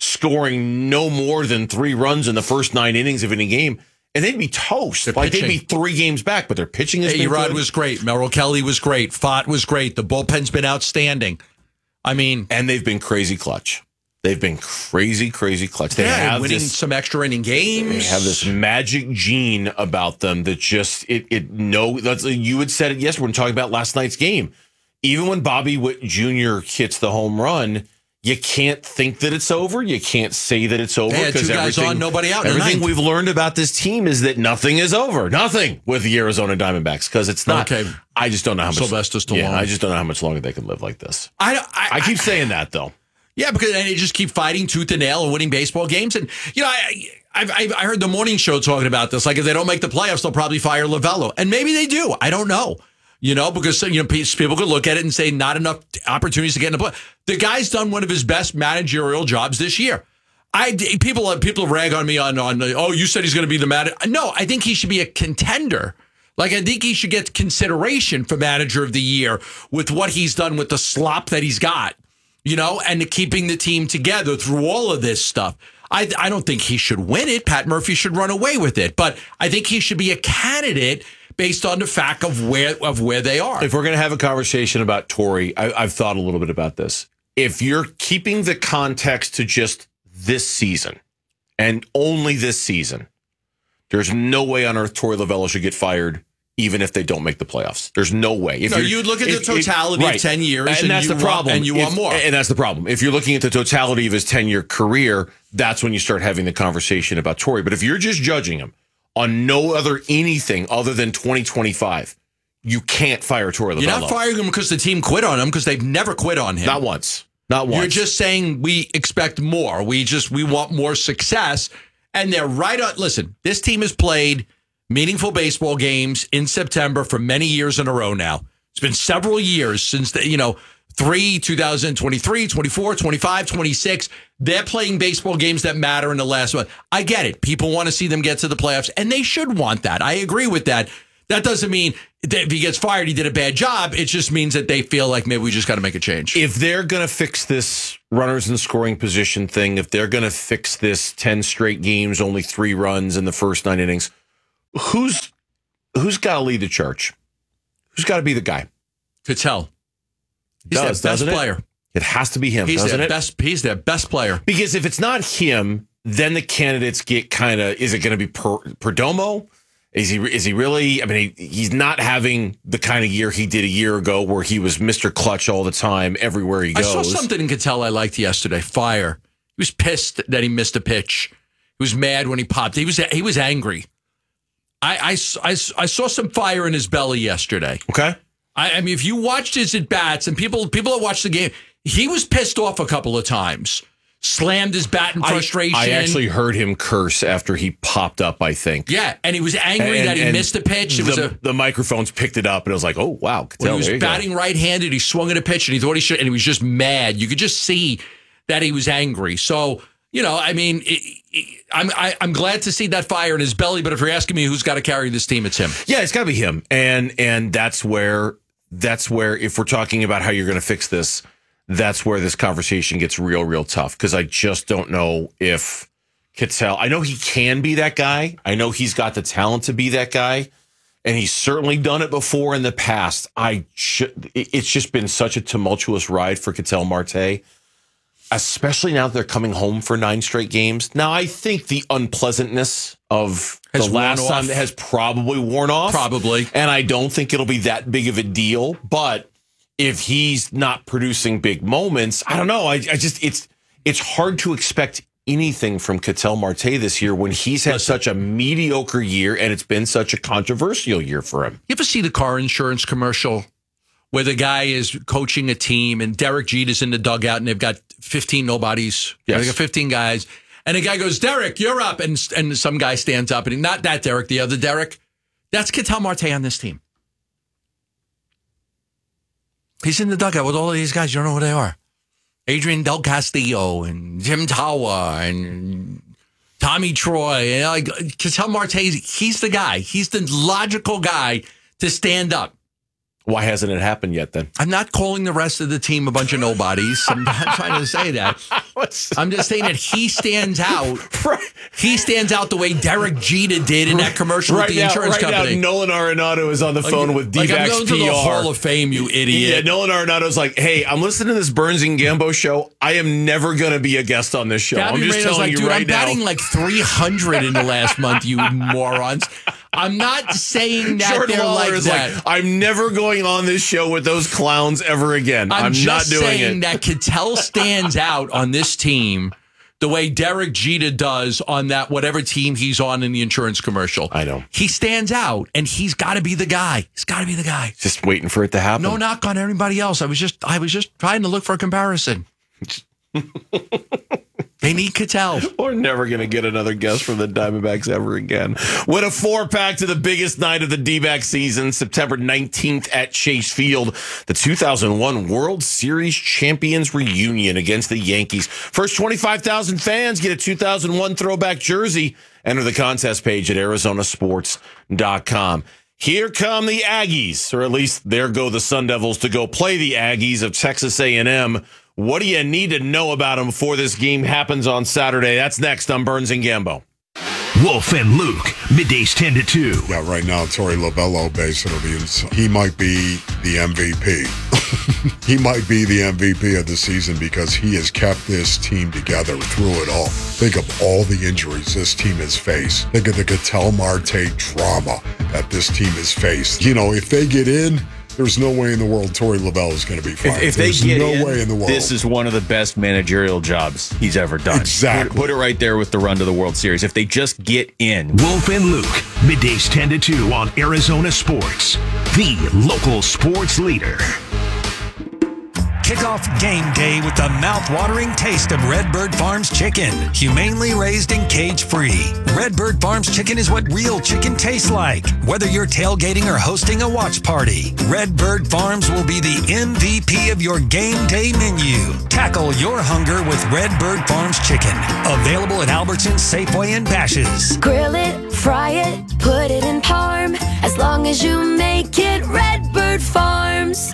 scoring no more than three runs in the first nine innings of any game, and they'd be toast. They're like they'd be pitching. three games back, but their pitching has been A-Rod good. was great. Merrill Kelly was great. Fott was great. The bullpen's been outstanding. I mean, and they've been crazy clutch. They've been crazy, crazy clutch. They yeah, have winning this, some extra inning games. They have this magic gene about them that just it it no. That's you had said it yesterday when talking about last night's game. Even when Bobby Witt Junior hits the home run, you can't think that it's over. You can't say that it's over They had two because guys everything on, nobody out in the Everything ninth. we've learned about this team is that nothing is over. Nothing with the Arizona Diamondbacks because it's not. Okay. I just don't know how much. Sylvester Stallone. Yeah, I just don't know how much longer they can live like this. I, I, I keep saying that though. Yeah, because they just keep fighting tooth and nail and winning baseball games. And, you know, I, I, I heard the morning show talking about this. Like, if they don't make the playoffs, they'll probably fire Lovello. And maybe they do. I don't know. You know, because, you know, people could look at it and say not enough opportunities to get in the play. The guy's done one of his best managerial jobs this year. I people people rag on me on on oh, you said he's going to be the manager. No, I think he should be a contender. Like, I think he should get consideration for manager of the year with what he's done with the slop that he's got, you know, and keeping the team together through all of this stuff. I, I don't think he should win it. Pat Murphy should run away with it. But I think he should be a candidate based on the fact of where of where they are. If we're going to have a conversation about Torrey, I, I've thought a little bit about this. If you're keeping the context to just this season, and only this season, there's no way on earth Torey Lovullo should get fired, even if they don't make the playoffs. There's no way. If no, you'd look at if, the totality if, right. of ten years, and, and that's you the problem. Want, and you if, want more. And that's the problem. If you're looking at the totality of his ten-year career, that's when you start having the conversation about Torey. But if you're just judging him on no other anything other than twenty twenty-five, you can't fire Torey Lovullo. You're not firing him because the team quit on him, because they've never quit on him. Not once. Not once. You're just saying we expect more. We just we want more success. And they're right on. Listen, this team has played meaningful baseball games in September for many years in a row now. It's been several years since, the, you know, three, two thousand twenty-three, twenty-four, twenty-five, twenty-six. They're playing baseball games that matter in the last one. I get it. People want to see them get to the playoffs, and they should want that. I agree with that. That doesn't mean that if he gets fired, he did a bad job. It just means that they feel like maybe we just got to make a change. If they're going to fix this runners in scoring position thing, if they're going to fix this ten straight games, only three runs in the first nine innings, who's who's got to lead the charge? Who's got to be the guy? Ketel. He's Does, their best doesn't it? player. It has to be him, He's doesn't their it? best. He's their best player. Because if it's not him, then the candidates get kind of. Is it going to be per, Perdomo? Is he? Is he really? I mean, he, he's not having the kind of year he did a year ago, where he was Mister Clutch all the time, everywhere he goes. I saw something in Ketel I liked yesterday. Fire. He was pissed that he missed a pitch. He was mad when he popped. He was he was angry. I I, I, I saw some fire in his belly yesterday. Okay. I, I mean, if you watched his at bats, and people people that watched the game, he was pissed off a couple of times. Slammed his bat in frustration. I, I actually heard him curse after he popped up, I think. Yeah, and he was angry And- that he and missed a pitch. It the, was a, the microphones picked it up, and it was like, oh, wow. when Ketel, he was there you go. batting right-handed, he swung at a pitch, and he thought he should, and he was just mad. You could just see that he was angry. So, you know, I mean, it, it, I'm I, I'm glad to see that fire in his belly, but if you're asking me who's got to carry this team, it's him. Yeah, it's got to be him. And and that's where, that's where if we're talking about how you're going to fix this, that's where this conversation gets real, real tough, because I just don't know if Ketel, I know he can be that guy. I know he's got the talent to be that guy, and he's certainly done it before in the past. I should, it's just been such a tumultuous ride for Ketel Marte, especially now that they're coming home for nine straight games. Now, I think the unpleasantness of Has the worn last off. time has probably worn off. Probably. And I don't think it'll be that big of a deal, but if he's not producing big moments, I don't know. I, I just it's it's hard to expect anything from Ketel Marte this year when he's had Listen. such a mediocre year and it's been such a controversial year for him. You ever see the car insurance commercial where the guy is coaching a team and Derek Jeter's in the dugout and they've got fifteen nobodies? Yes. They got fifteen guys. And the guy goes, Derek, you're up. And, and some guy stands up. And he, not that Derek, the other Derek. That's Ketel Marte on this team. He's in the dugout with all of these guys. You don't know who they are. Adrian Del Castillo and Jim Tawa and Tommy Troy. And like Ketel Marte, he's the guy. He's the logical guy to stand up. Why hasn't it happened yet then? I'm not calling the rest of the team a bunch of nobodies. I'm not trying to say that. I'm just saying that he stands out. He stands out the way Derek Jeter did in that commercial right with the now, insurance right company. now, Nolan Arenado is on the phone like, with like I'm D-backs going to P R. the Hall of Fame, you idiot. Yeah, Nolan Arenado's like, hey, I'm listening to this Burns and Gambo show. I am never going to be a guest on this show. Gabby I'm just Moreno's telling like, you dude, right I'm now. batting like three hundred in the last month, you morons. I'm not saying that Jordan they're Lawler like is that. like, I'm never going on this show with those clowns ever again. I'm, I'm, just not doing saying it. that Ketel stands out on this team the way Derek Jeter does on that whatever team he's on in the insurance commercial. I know. He stands out, and he's got to be the guy. He's got to be the guy. Just waiting for it to happen. No knock on everybody else. I was just I was just trying to look for a comparison. They need Ketel. We're never going to get another guest from the Diamondbacks ever again. Win a four-pack to the biggest night of the D-back season, September nineteenth at Chase Field. The two thousand one World Series Champions reunion against the Yankees. First twenty-five thousand fans get a two thousand one throwback jersey. Enter the contest page at Arizona Sports dot com. Here come the Aggies, or at least there go the Sun Devils to go play the Aggies of Texas A and M. What do you need to know about them before this game happens on Saturday? That's next on Burns and Gambo. Wolf and Luke, middays ten to two. Yeah, right now, Torey Lovullo basically, is, he might be the M V P. He might be the M V P of the season because he has kept this team together through it all. Think of all the injuries this team has faced. Think of the Ketel Marte drama that this team has faced. You know, if they get in, there's no way in the world Torey Lovullo is going to be fired. If, if they There's get no in, way in the world. this is one of the best managerial jobs he's ever done. Exactly. Put, put it right there with the run to the World Series. If they just get in. Wolf and Luke, middays ten to two on Arizona Sports, the local sports leader. Kick off game day with the mouth-watering taste of Redbird Farms chicken, humanely raised and cage-free. Redbird Farms chicken is what real chicken tastes like. Whether you're tailgating or hosting a watch party, Redbird Farms will be the M V P of your game day menu. Tackle your hunger with Redbird Farms chicken. Available at Albertsons, Safeway, and Bash's'. Grill it, fry it, put it in parm. As long as you make it Redbird Farms.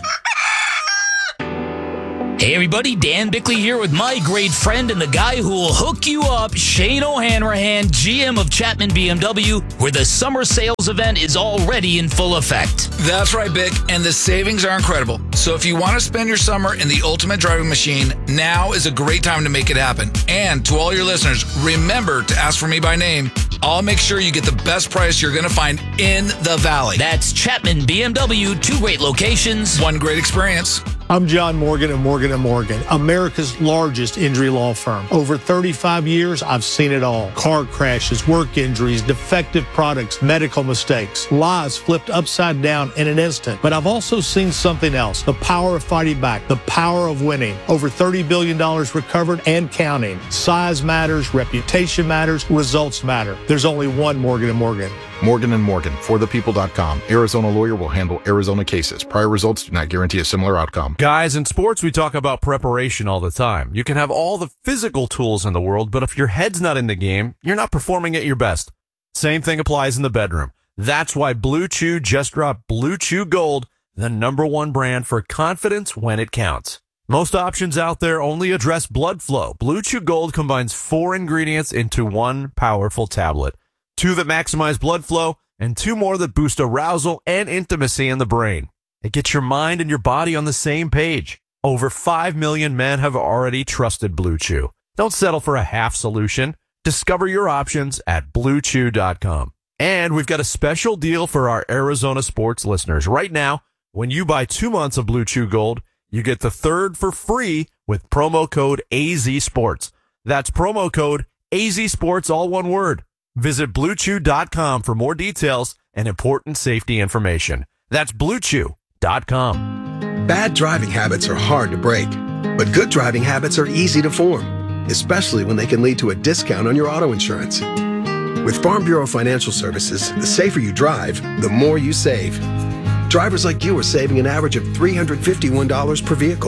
Hey everybody, Dan Bickley here with my great friend and the guy who will hook you up, Shane O'Hanrahan, G M of Chapman B M W, where the summer sales event is already in full effect. That's right, Bick, and the savings are incredible. So if you want to spend your summer in the ultimate driving machine, now is a great time to make it happen. And to all your listeners, remember to ask for me by name. I'll make sure you get the best price you're going to find in the Valley. That's Chapman B M W, two great locations, one great experience. I'm John Morgan of Morgan and Morgan, America's largest injury law firm. Over thirty-five years, I've seen it all. Car crashes, work injuries, defective products, medical mistakes, lives flipped upside down in an instant. But I've also seen something else, the power of fighting back, the power of winning. Over thirty billion dollars recovered and counting. Size matters, reputation matters, results matter. There's only one Morgan and Morgan. Morgan and Morgan, for the people dot com. Arizona lawyer will handle Arizona cases. Prior results do not guarantee a similar outcome. Guys, in sports, we talk about preparation all the time. You can have all the physical tools in the world, but if your head's not in the game, you're not performing at your best. Same thing applies in the bedroom. That's why Blue Chew just dropped Blue Chew Gold, the number one brand for confidence when it counts. Most options out there only address blood flow. Blue Chew Gold combines four ingredients into one powerful tablet. Two that maximize blood flow, and two more that boost arousal and intimacy in the brain. It gets your mind and your body on the same page. Over five million men have already trusted Blue Chew. Don't settle for a half solution. Discover your options at blue chew dot com. And we've got a special deal for our Arizona sports listeners. Right now, when you buy two months of Blue Chew Gold, you get the third for free with promo code A Z Sports. That's promo code A Z Sports, all one word. Visit blue chew dot com for more details and important safety information. That's blue chew dot com. Bad driving habits are hard to break, but good driving habits are easy to form, especially when they can lead to a discount on your auto insurance. With Farm Bureau Financial Services, the safer you drive, the more you save. Drivers like you are saving an average of three hundred fifty-one dollars per vehicle.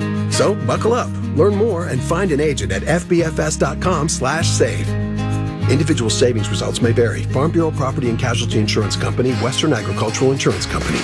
So buckle up, learn more, and find an agent at f b f s dot com slash save. Individual savings results may vary. Farm Bureau Property and Casualty Insurance Company, Western Agricultural Insurance Company.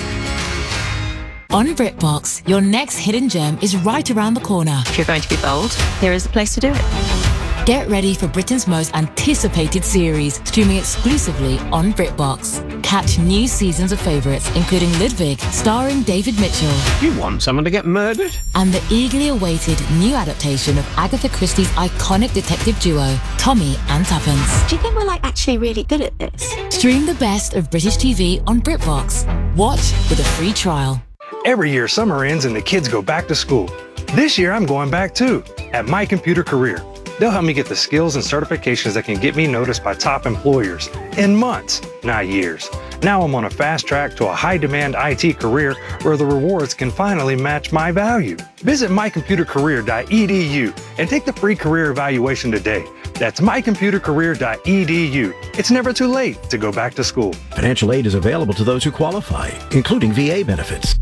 On BritBox, your next hidden gem is right around the corner. If you're going to be bold, here is the place to do it. Get ready for Britain's most anticipated series, streaming exclusively on BritBox. Catch new seasons of favourites, including Ludwig, starring David Mitchell. You want someone to get murdered? And the eagerly awaited new adaptation of Agatha Christie's iconic detective duo, Tommy and Tuppence. Do you think we're like actually really good at this? Stream the best of British T V on BritBox. Watch with a free trial. Every year, summer ends and the kids go back to school. This year, I'm going back too, at My Computer Career. They'll help me get the skills and certifications that can get me noticed by top employers in months, not years. Now I'm on a fast track to a high-demand I T career where the rewards can finally match my value. Visit my computer career dot e d u and take the free career evaluation today. That's my computer career dot e d u. It's never too late to go back to school. Financial aid is available to those who qualify, including V A benefits.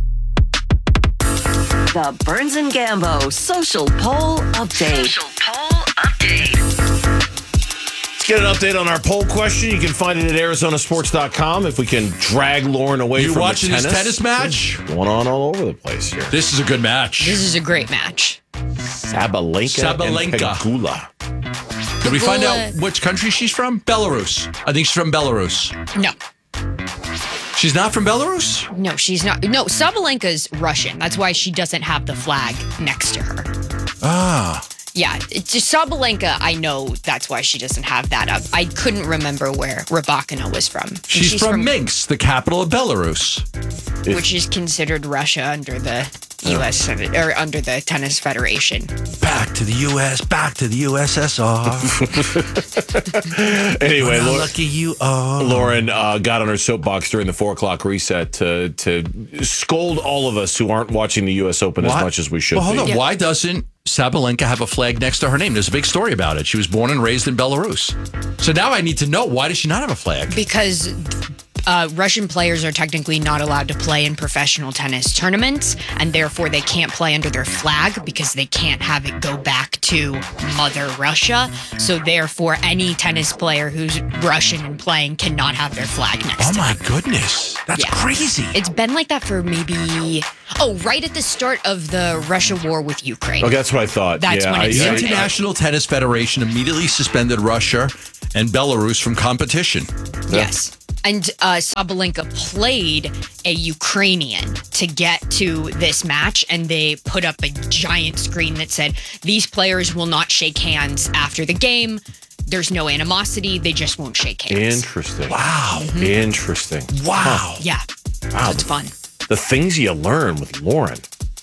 The Burns and Gambo Social Poll Update. Social Poll Update. Let's get an update on our poll question. You can find it at arizona sports dot com. If we can drag Lauren away you from watching the tennis. this tennis match? It's going on all over the place here. This is a good match. This is a great match. Sabalenka, Sabalenka. and Pegula. Did we find Google out which country she's from? Belarus. I think she's from Belarus. No. She's not from Belarus? No, she's not. No, Sabalenka's Russian. That's why she doesn't have the flag next to her. Ah. Yeah, it's just Sabalenka, I know that's why she doesn't have that up. I couldn't remember where Rybakina was from. And She's, from, Minsk, the capital of Belarus. Which is considered Russia under the U S or under the Tennis Federation. Back to the U S, back to the U S S R. Anyway, How Lauren, lucky you are. Lauren uh, got on her soapbox during the four o'clock reset to to scold all of us who aren't watching the U S Open Why? as much as we should Well, hold be. on. Yeah. Why doesn't Sabalenka have a flag next to her name? There's a big story about it. She was born and raised in Belarus. So now I need to know, why does she not have a flag? Because uh, Russian players are technically not allowed to play in professional tennis tournaments, and therefore they can't play under their flag because they can't have it go back to Mother Russia. So therefore, any tennis player who's Russian and playing cannot have their flag next Oh to my them. goodness. That's Yeah. crazy. It's been like that for maybe, oh, right at the start of the Russia war with Ukraine. Oh, that's what I thought. That's yeah, when it I- The started. International Tennis Federation immediately suspended Russia and Belarus from competition. Yes. And uh, Sabalenka played a Ukrainian to get to this match, and they put up a giant screen that said, these players will not shake hands after the game. There's no animosity. They just won't shake hands. Interesting. Wow. Interesting. Wow. Yeah. Wow. It's fun. The things you learn with Lauren.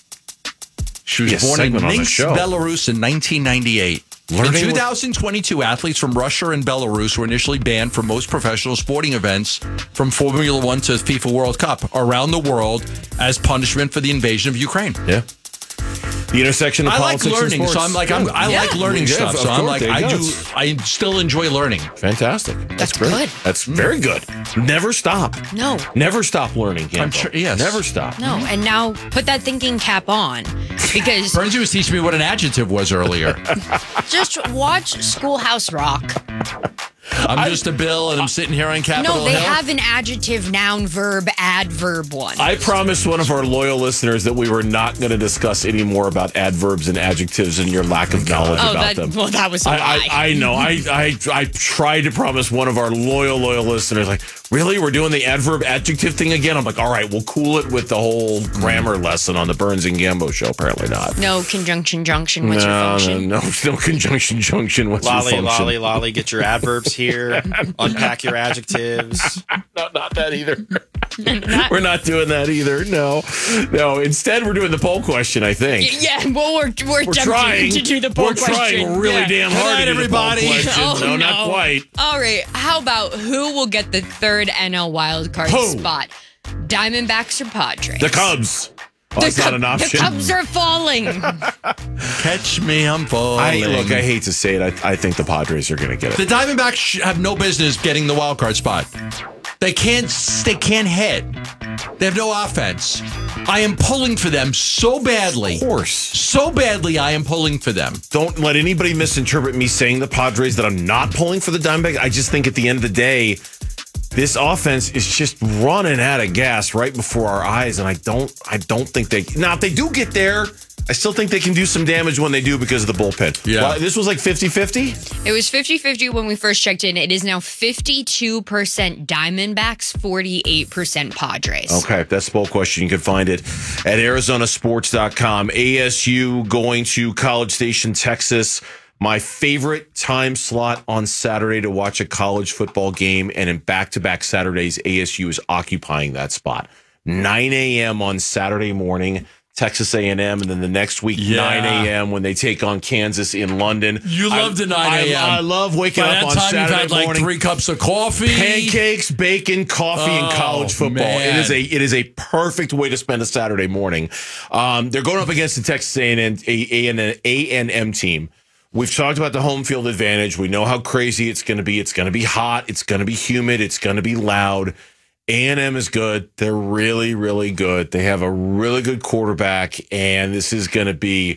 She was Yes, born in segment on the Minsk, show. Belarus in nineteen ninety-eight. Learning in with- two thousand twenty-two, athletes from Russia and Belarus were initially banned from most professional sporting events, from Formula One to FIFA World Cup, around the world as punishment for the invasion of Ukraine. Yeah. The intersection of I like politics learning, and sports. so I'm like, I'm, I Yeah. like learning Yeah, stuff. of So I'm course, like, there you I go. do, I still enjoy learning. Fantastic. That's great. good. That's very good. Never stop. No. Never stop learning, Campbell. I'm sure- yes. Never stop. No. And now put that thinking cap on, because Bernsey was teaching me what an adjective was earlier. just watch Schoolhouse Rock. I'm just a Bill, and I'm sitting here on Capitol No, they Hill. have an adjective, noun, verb, adverb one. I promised one of our loyal listeners that we were not going to discuss any more about adverbs and adjectives and your lack of knowledge Oh, about that- them. well, that was a I, lie. I, I know. I, I I tried to promise one of our loyal, loyal listeners, like, really? We're doing the adverb adjective thing again? I'm like, all right, we'll cool it with the whole grammar lesson on the Burns and Gambo show. Apparently not. No conjunction junction. What's your no, function? no, no, no conjunction junction. What's Lolly, your function? lolly, lolly. Get your adverbs here. Unpack your adjectives. No, not that either. We're not doing that either. No, no. Instead, we're doing the poll question. I think. Yeah, well, we're we're, We're attempting trying to do the poll We're question. trying really Yeah. damn hard to do the poll everybody. question. Oh, no, not no. quite. All right, how about who will get the third N L wildcard Who? spot? Diamondbacks or Padres? The Cubs. Oh, The that's not Cub- an option. The Cubs are falling. Catch me, I'm falling. I look. I hate to say it. I, I think the Padres are going to get The it. Diamondbacks sh- have no business getting the wild card spot. They can't. They can't hit. They have no offense. I am pulling for them so badly. Of course. So badly, I am pulling for them. Don't let anybody misinterpret me saying the Padres that I'm not pulling for the Diamondbacks. I just think at the end of the day, this offense is just running out of gas right before our eyes, and I don't. I don't think they. Now, if they do get there, I still think they can do some damage when they do because of the bullpen. Yeah. Well, this was like fifty-fifty? It was fifty-fifty when we first checked in. It is now fifty-two percent Diamondbacks, forty-eight percent Padres. Okay, that's the poll question. You can find it at Arizona Sports dot com. A S U going to College Station, Texas. My favorite time slot on Saturday to watch a college football game, and in back-to-back Saturdays, A S U is occupying that spot. nine a.m. on Saturday morning, Texas A and M, and then the next week, Yeah. nine a.m. when they take on Kansas in London. You love the nine a.m. I, I love waking By up that on time, Saturday you've had like morning. three cups of coffee, Pancakes, bacon, coffee, and Oh, college football. man. It is a it is a perfect way to spend a Saturday morning. Um, they're going up against the Texas A and M A and A and M team. We've talked about the home field advantage. We know how crazy it's going to be. It's going to be hot. It's going to be humid. It's going to be loud. A and M is good. They're really, really good. They have a really good quarterback, and this is going to be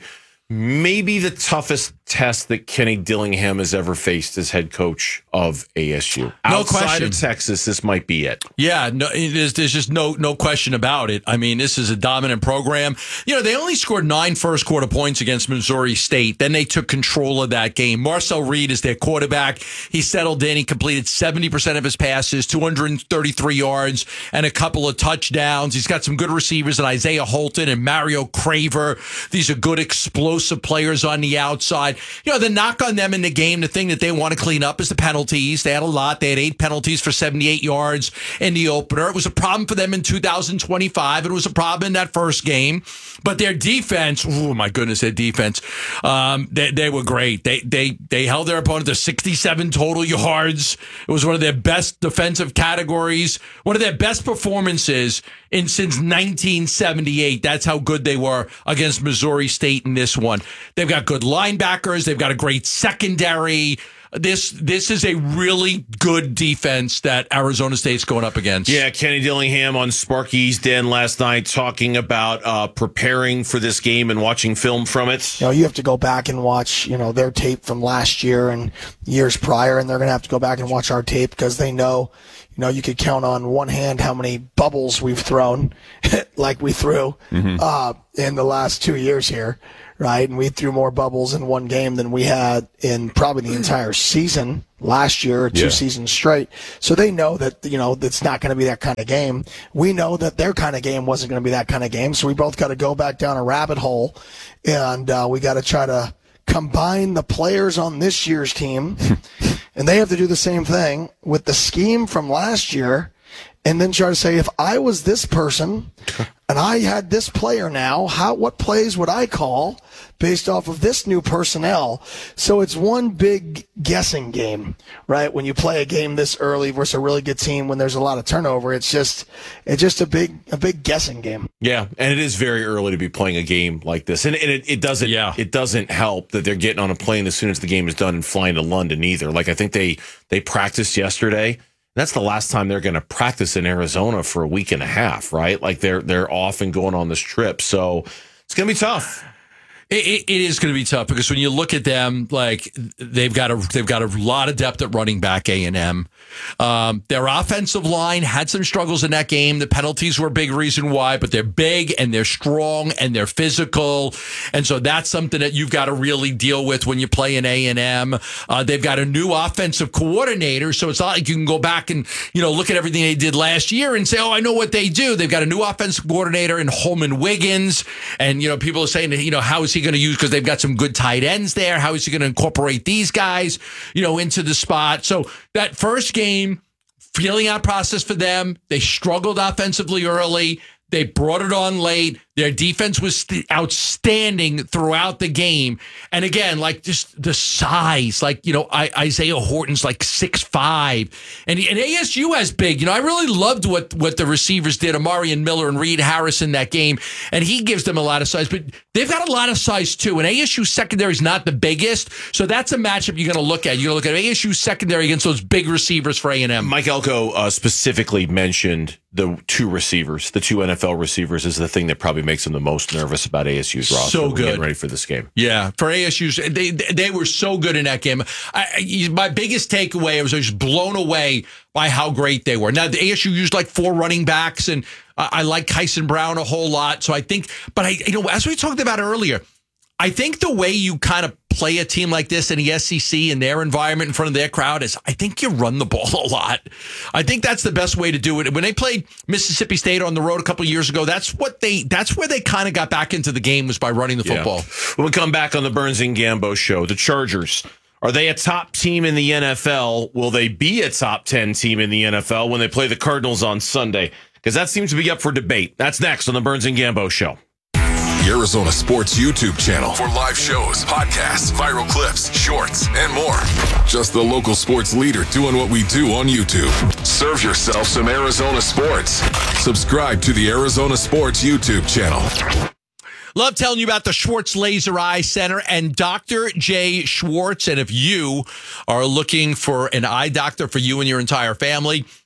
maybe the toughest test that Kenny Dillingham has ever faced as head coach of A S U. No Outside question. of Texas, this might be it. Yeah, no, there's, there's just no no question about it. I mean, this is a dominant program. You know, they only scored nine first quarter points against Missouri State. Then they took control of that game. Marcel Reed is their quarterback. He settled in. He completed seventy percent of his passes, two hundred thirty-three yards, and a couple of touchdowns. He's got some good receivers in Isaiah Holton and Mario Craver. These are good explosive players on the outside. You know, the knock on them in the game, the thing that they want to clean up is the penalties. They had a lot. They had eight penalties for seventy-eight yards in the opener. It was a problem for them in two thousand twenty-five. It was a problem in that first game. But their defense, oh my goodness, their defense, um, they, they were great. They they they held their opponent to sixty-seven total yards. It was one of their best defensive categories, one of their best performances in since nineteen seventy-eight. That's how good they were against Missouri State in this one. They've got good linebackers. They've got a great secondary. This this is a really good defense that Arizona State's going up against. Yeah, Kenny Dillingham on Sparky's Den last night talking about uh, preparing for this game and watching film from it. You know, you have to go back and watch, you know, their tape from last year and years prior, and they're going to have to go back and watch our tape because they know, you know, you could count on one hand how many bubbles we've thrown, like we threw Mhm. uh, in the last two years here, right? And we threw more bubbles in one game than we had in probably the entire season last year, or two Yeah. seasons straight. So they know that, you know, it's not going to be that kind of game. We know that their kind of game wasn't going to be that kind of game. So we both got to go back down a rabbit hole, and uh, we got to try to combine the players on this year's team, and they have to do the same thing with the scheme from last year, and then try to say, if I was this person and I had this player now, how what plays would I call based off of this new personnel? So it's one big guessing game, right? When you play a game this early versus a really good team when there's a lot of turnover, it's just it's just a big a big guessing game. Yeah, and it is very early to be playing a game like this, and, and it, it doesn't it doesn't help that they're getting on a plane as soon as the game is done and flying to London either. Like I think they they practiced yesterday. That's the last time they're going to practice in Arizona for a week and a half, right? Like they're they're off and going on this trip, so it's going to be tough. It, it, it is going to be tough because when you look at them, like they've got a they've got a lot of depth at running back. A and M, um, their offensive line had some struggles in that game. The penalties were a big reason why, but they're big and they're strong and they're physical, and so that's something that you've got to really deal with when you play in A and M. Uh, they've got a new offensive coordinator, so it's not like you can go back and you know look at everything they did last year and say, oh, I know what they do. They've got a new offensive coordinator in Holman Wiggins, and you know people are saying, you know, how is he going to use, because they've got some good tight ends there. How is he going to incorporate these guys, you know, into the spot? So that first game, feeling out process for them. They struggled offensively early. They brought it on late. Their defense was st- outstanding throughout the game. And again, like just the size, like, you know, I, Isaiah Horton's like six five. And, and A S U has big. You know, I really loved what, what the receivers did, Amarian Miller and Reed Harris in that game. And he gives them a lot of size. But they've got a lot of size, too. And A S U secondary is not the biggest. So that's a matchup you're going to look at. You're going to look at A S U secondary against those big receivers for A and M. Mike Elko uh, specifically mentioned the two receivers, the two N F L receivers, is the thing that probably makes him the most nervous about A S U's roster. So We're good. getting ready for this game. Yeah, for A S U, they they were so good in that game. I, I, my biggest takeaway, I was just blown away by how great they were. Now, the A S U used like four running backs, and I, I like Kyson Brown a whole lot. So I think, but I, you know, as we talked about earlier, I think the way you kind of play a team like this in the S E C in their environment in front of their crowd is I think you run the ball a lot. I think that's the best way to do it. When they played Mississippi State on the road a couple of years ago, that's what they that's where they kind of got back into the game, was by running the football. Yeah. When we come back on the Burns and Gambo show, the Chargers, are they a top team in the N F L? Will they be a top ten team in the N F L when they play the Cardinals on Sunday? Because that seems to be up for debate. That's next on the Burns and Gambo show. The Arizona Sports YouTube channel for live shows, podcasts, viral clips, shorts, and more. Just the local sports leader doing what we do on YouTube. Serve yourself some Arizona sports. Subscribe to the Arizona Sports YouTube channel. Love telling you about the Schwartz Laser Eye Center and Doctor Jay Schwartz. And if you are looking for an eye doctor for you and your entire family,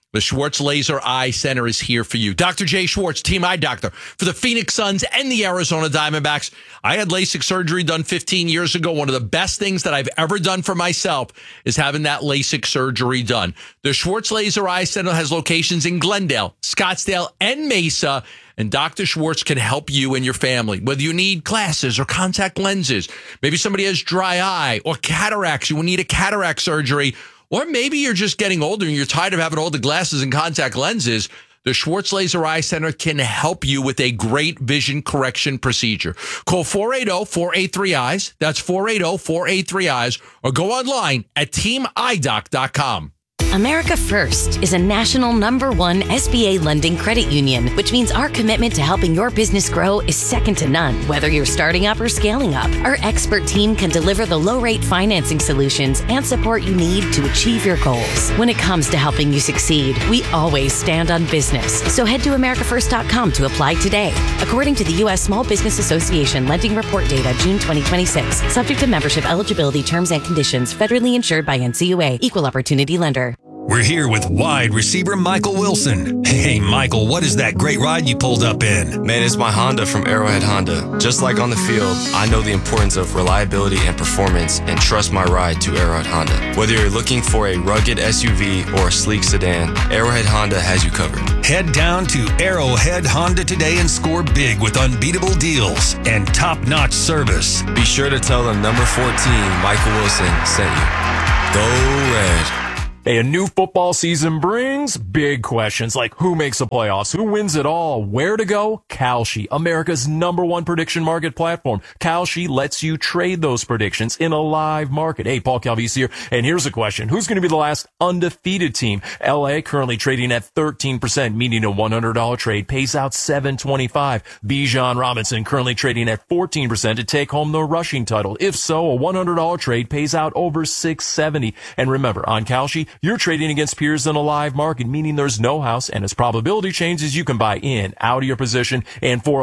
The Schwartz Laser Eye Center is here for you. Doctor Jay Schwartz, Team Eye Doctor for the Phoenix Suns and the Arizona Diamondbacks. I had LASIK surgery done fifteen years ago. One of the best things that I've ever done for myself is having that LASIK surgery done. The Schwartz Laser Eye Center has locations in Glendale, Scottsdale, and Mesa. And Doctor Schwartz can help you and your family, whether you need glasses or contact lenses. Maybe somebody has dry eye or cataracts. You will need a cataract surgery. Or maybe you're just getting older and you're tired of having all the glasses and contact lenses. The Schwartz Laser Eye Center can help you with a great vision correction procedure. Call four eight zero, four eight three, eyes. That's four eight zero, four eight three, eyes. Or go online at team eye doc dot com. America First is a national number one S B A lending credit union, which means our commitment to helping your business grow is second to none. Whether you're starting up or scaling up, our expert team can deliver the low-rate financing solutions and support you need to achieve your goals. When it comes to helping you succeed, we always stand on business. So head to america first dot com to apply today. According to the U S Small Business Association Lending Report Data, June twenty twenty-six, subject to membership eligibility terms and conditions, federally insured by N C U A, Equal Opportunity Lender. We're here with wide receiver Michael Wilson. Hey, Michael, what is that great ride you pulled up in? Man, it's my Honda from Arrowhead Honda. Just like on the field, I know the importance of reliability and performance and trust my ride to Arrowhead Honda. Whether you're looking for a rugged S U V or a sleek sedan, Arrowhead Honda has you covered. Head down to Arrowhead Honda today and score big with unbeatable deals and top-notch service. Be sure to tell them number fourteen, Michael Wilson, sent you. Go Red. Hey, a new football season brings big questions like who makes the playoffs, who wins it all, where to go? Kalshi, America's number one prediction market platform. Kalshi lets you trade those predictions in a live market. Hey, Paul Calvise here, and here's a question. Who's going to be the last undefeated team? L A currently trading at thirteen percent, meaning a one hundred dollars trade pays out seven twenty-five. Bijan Robinson currently trading at fourteen percent to take home the rushing title. If so, a one hundred dollars trade pays out over six seventy. And remember, on Kalshi, you're trading against peers in a live market, meaning there's no house, and as probability changes, you can buy in, out of your position, and for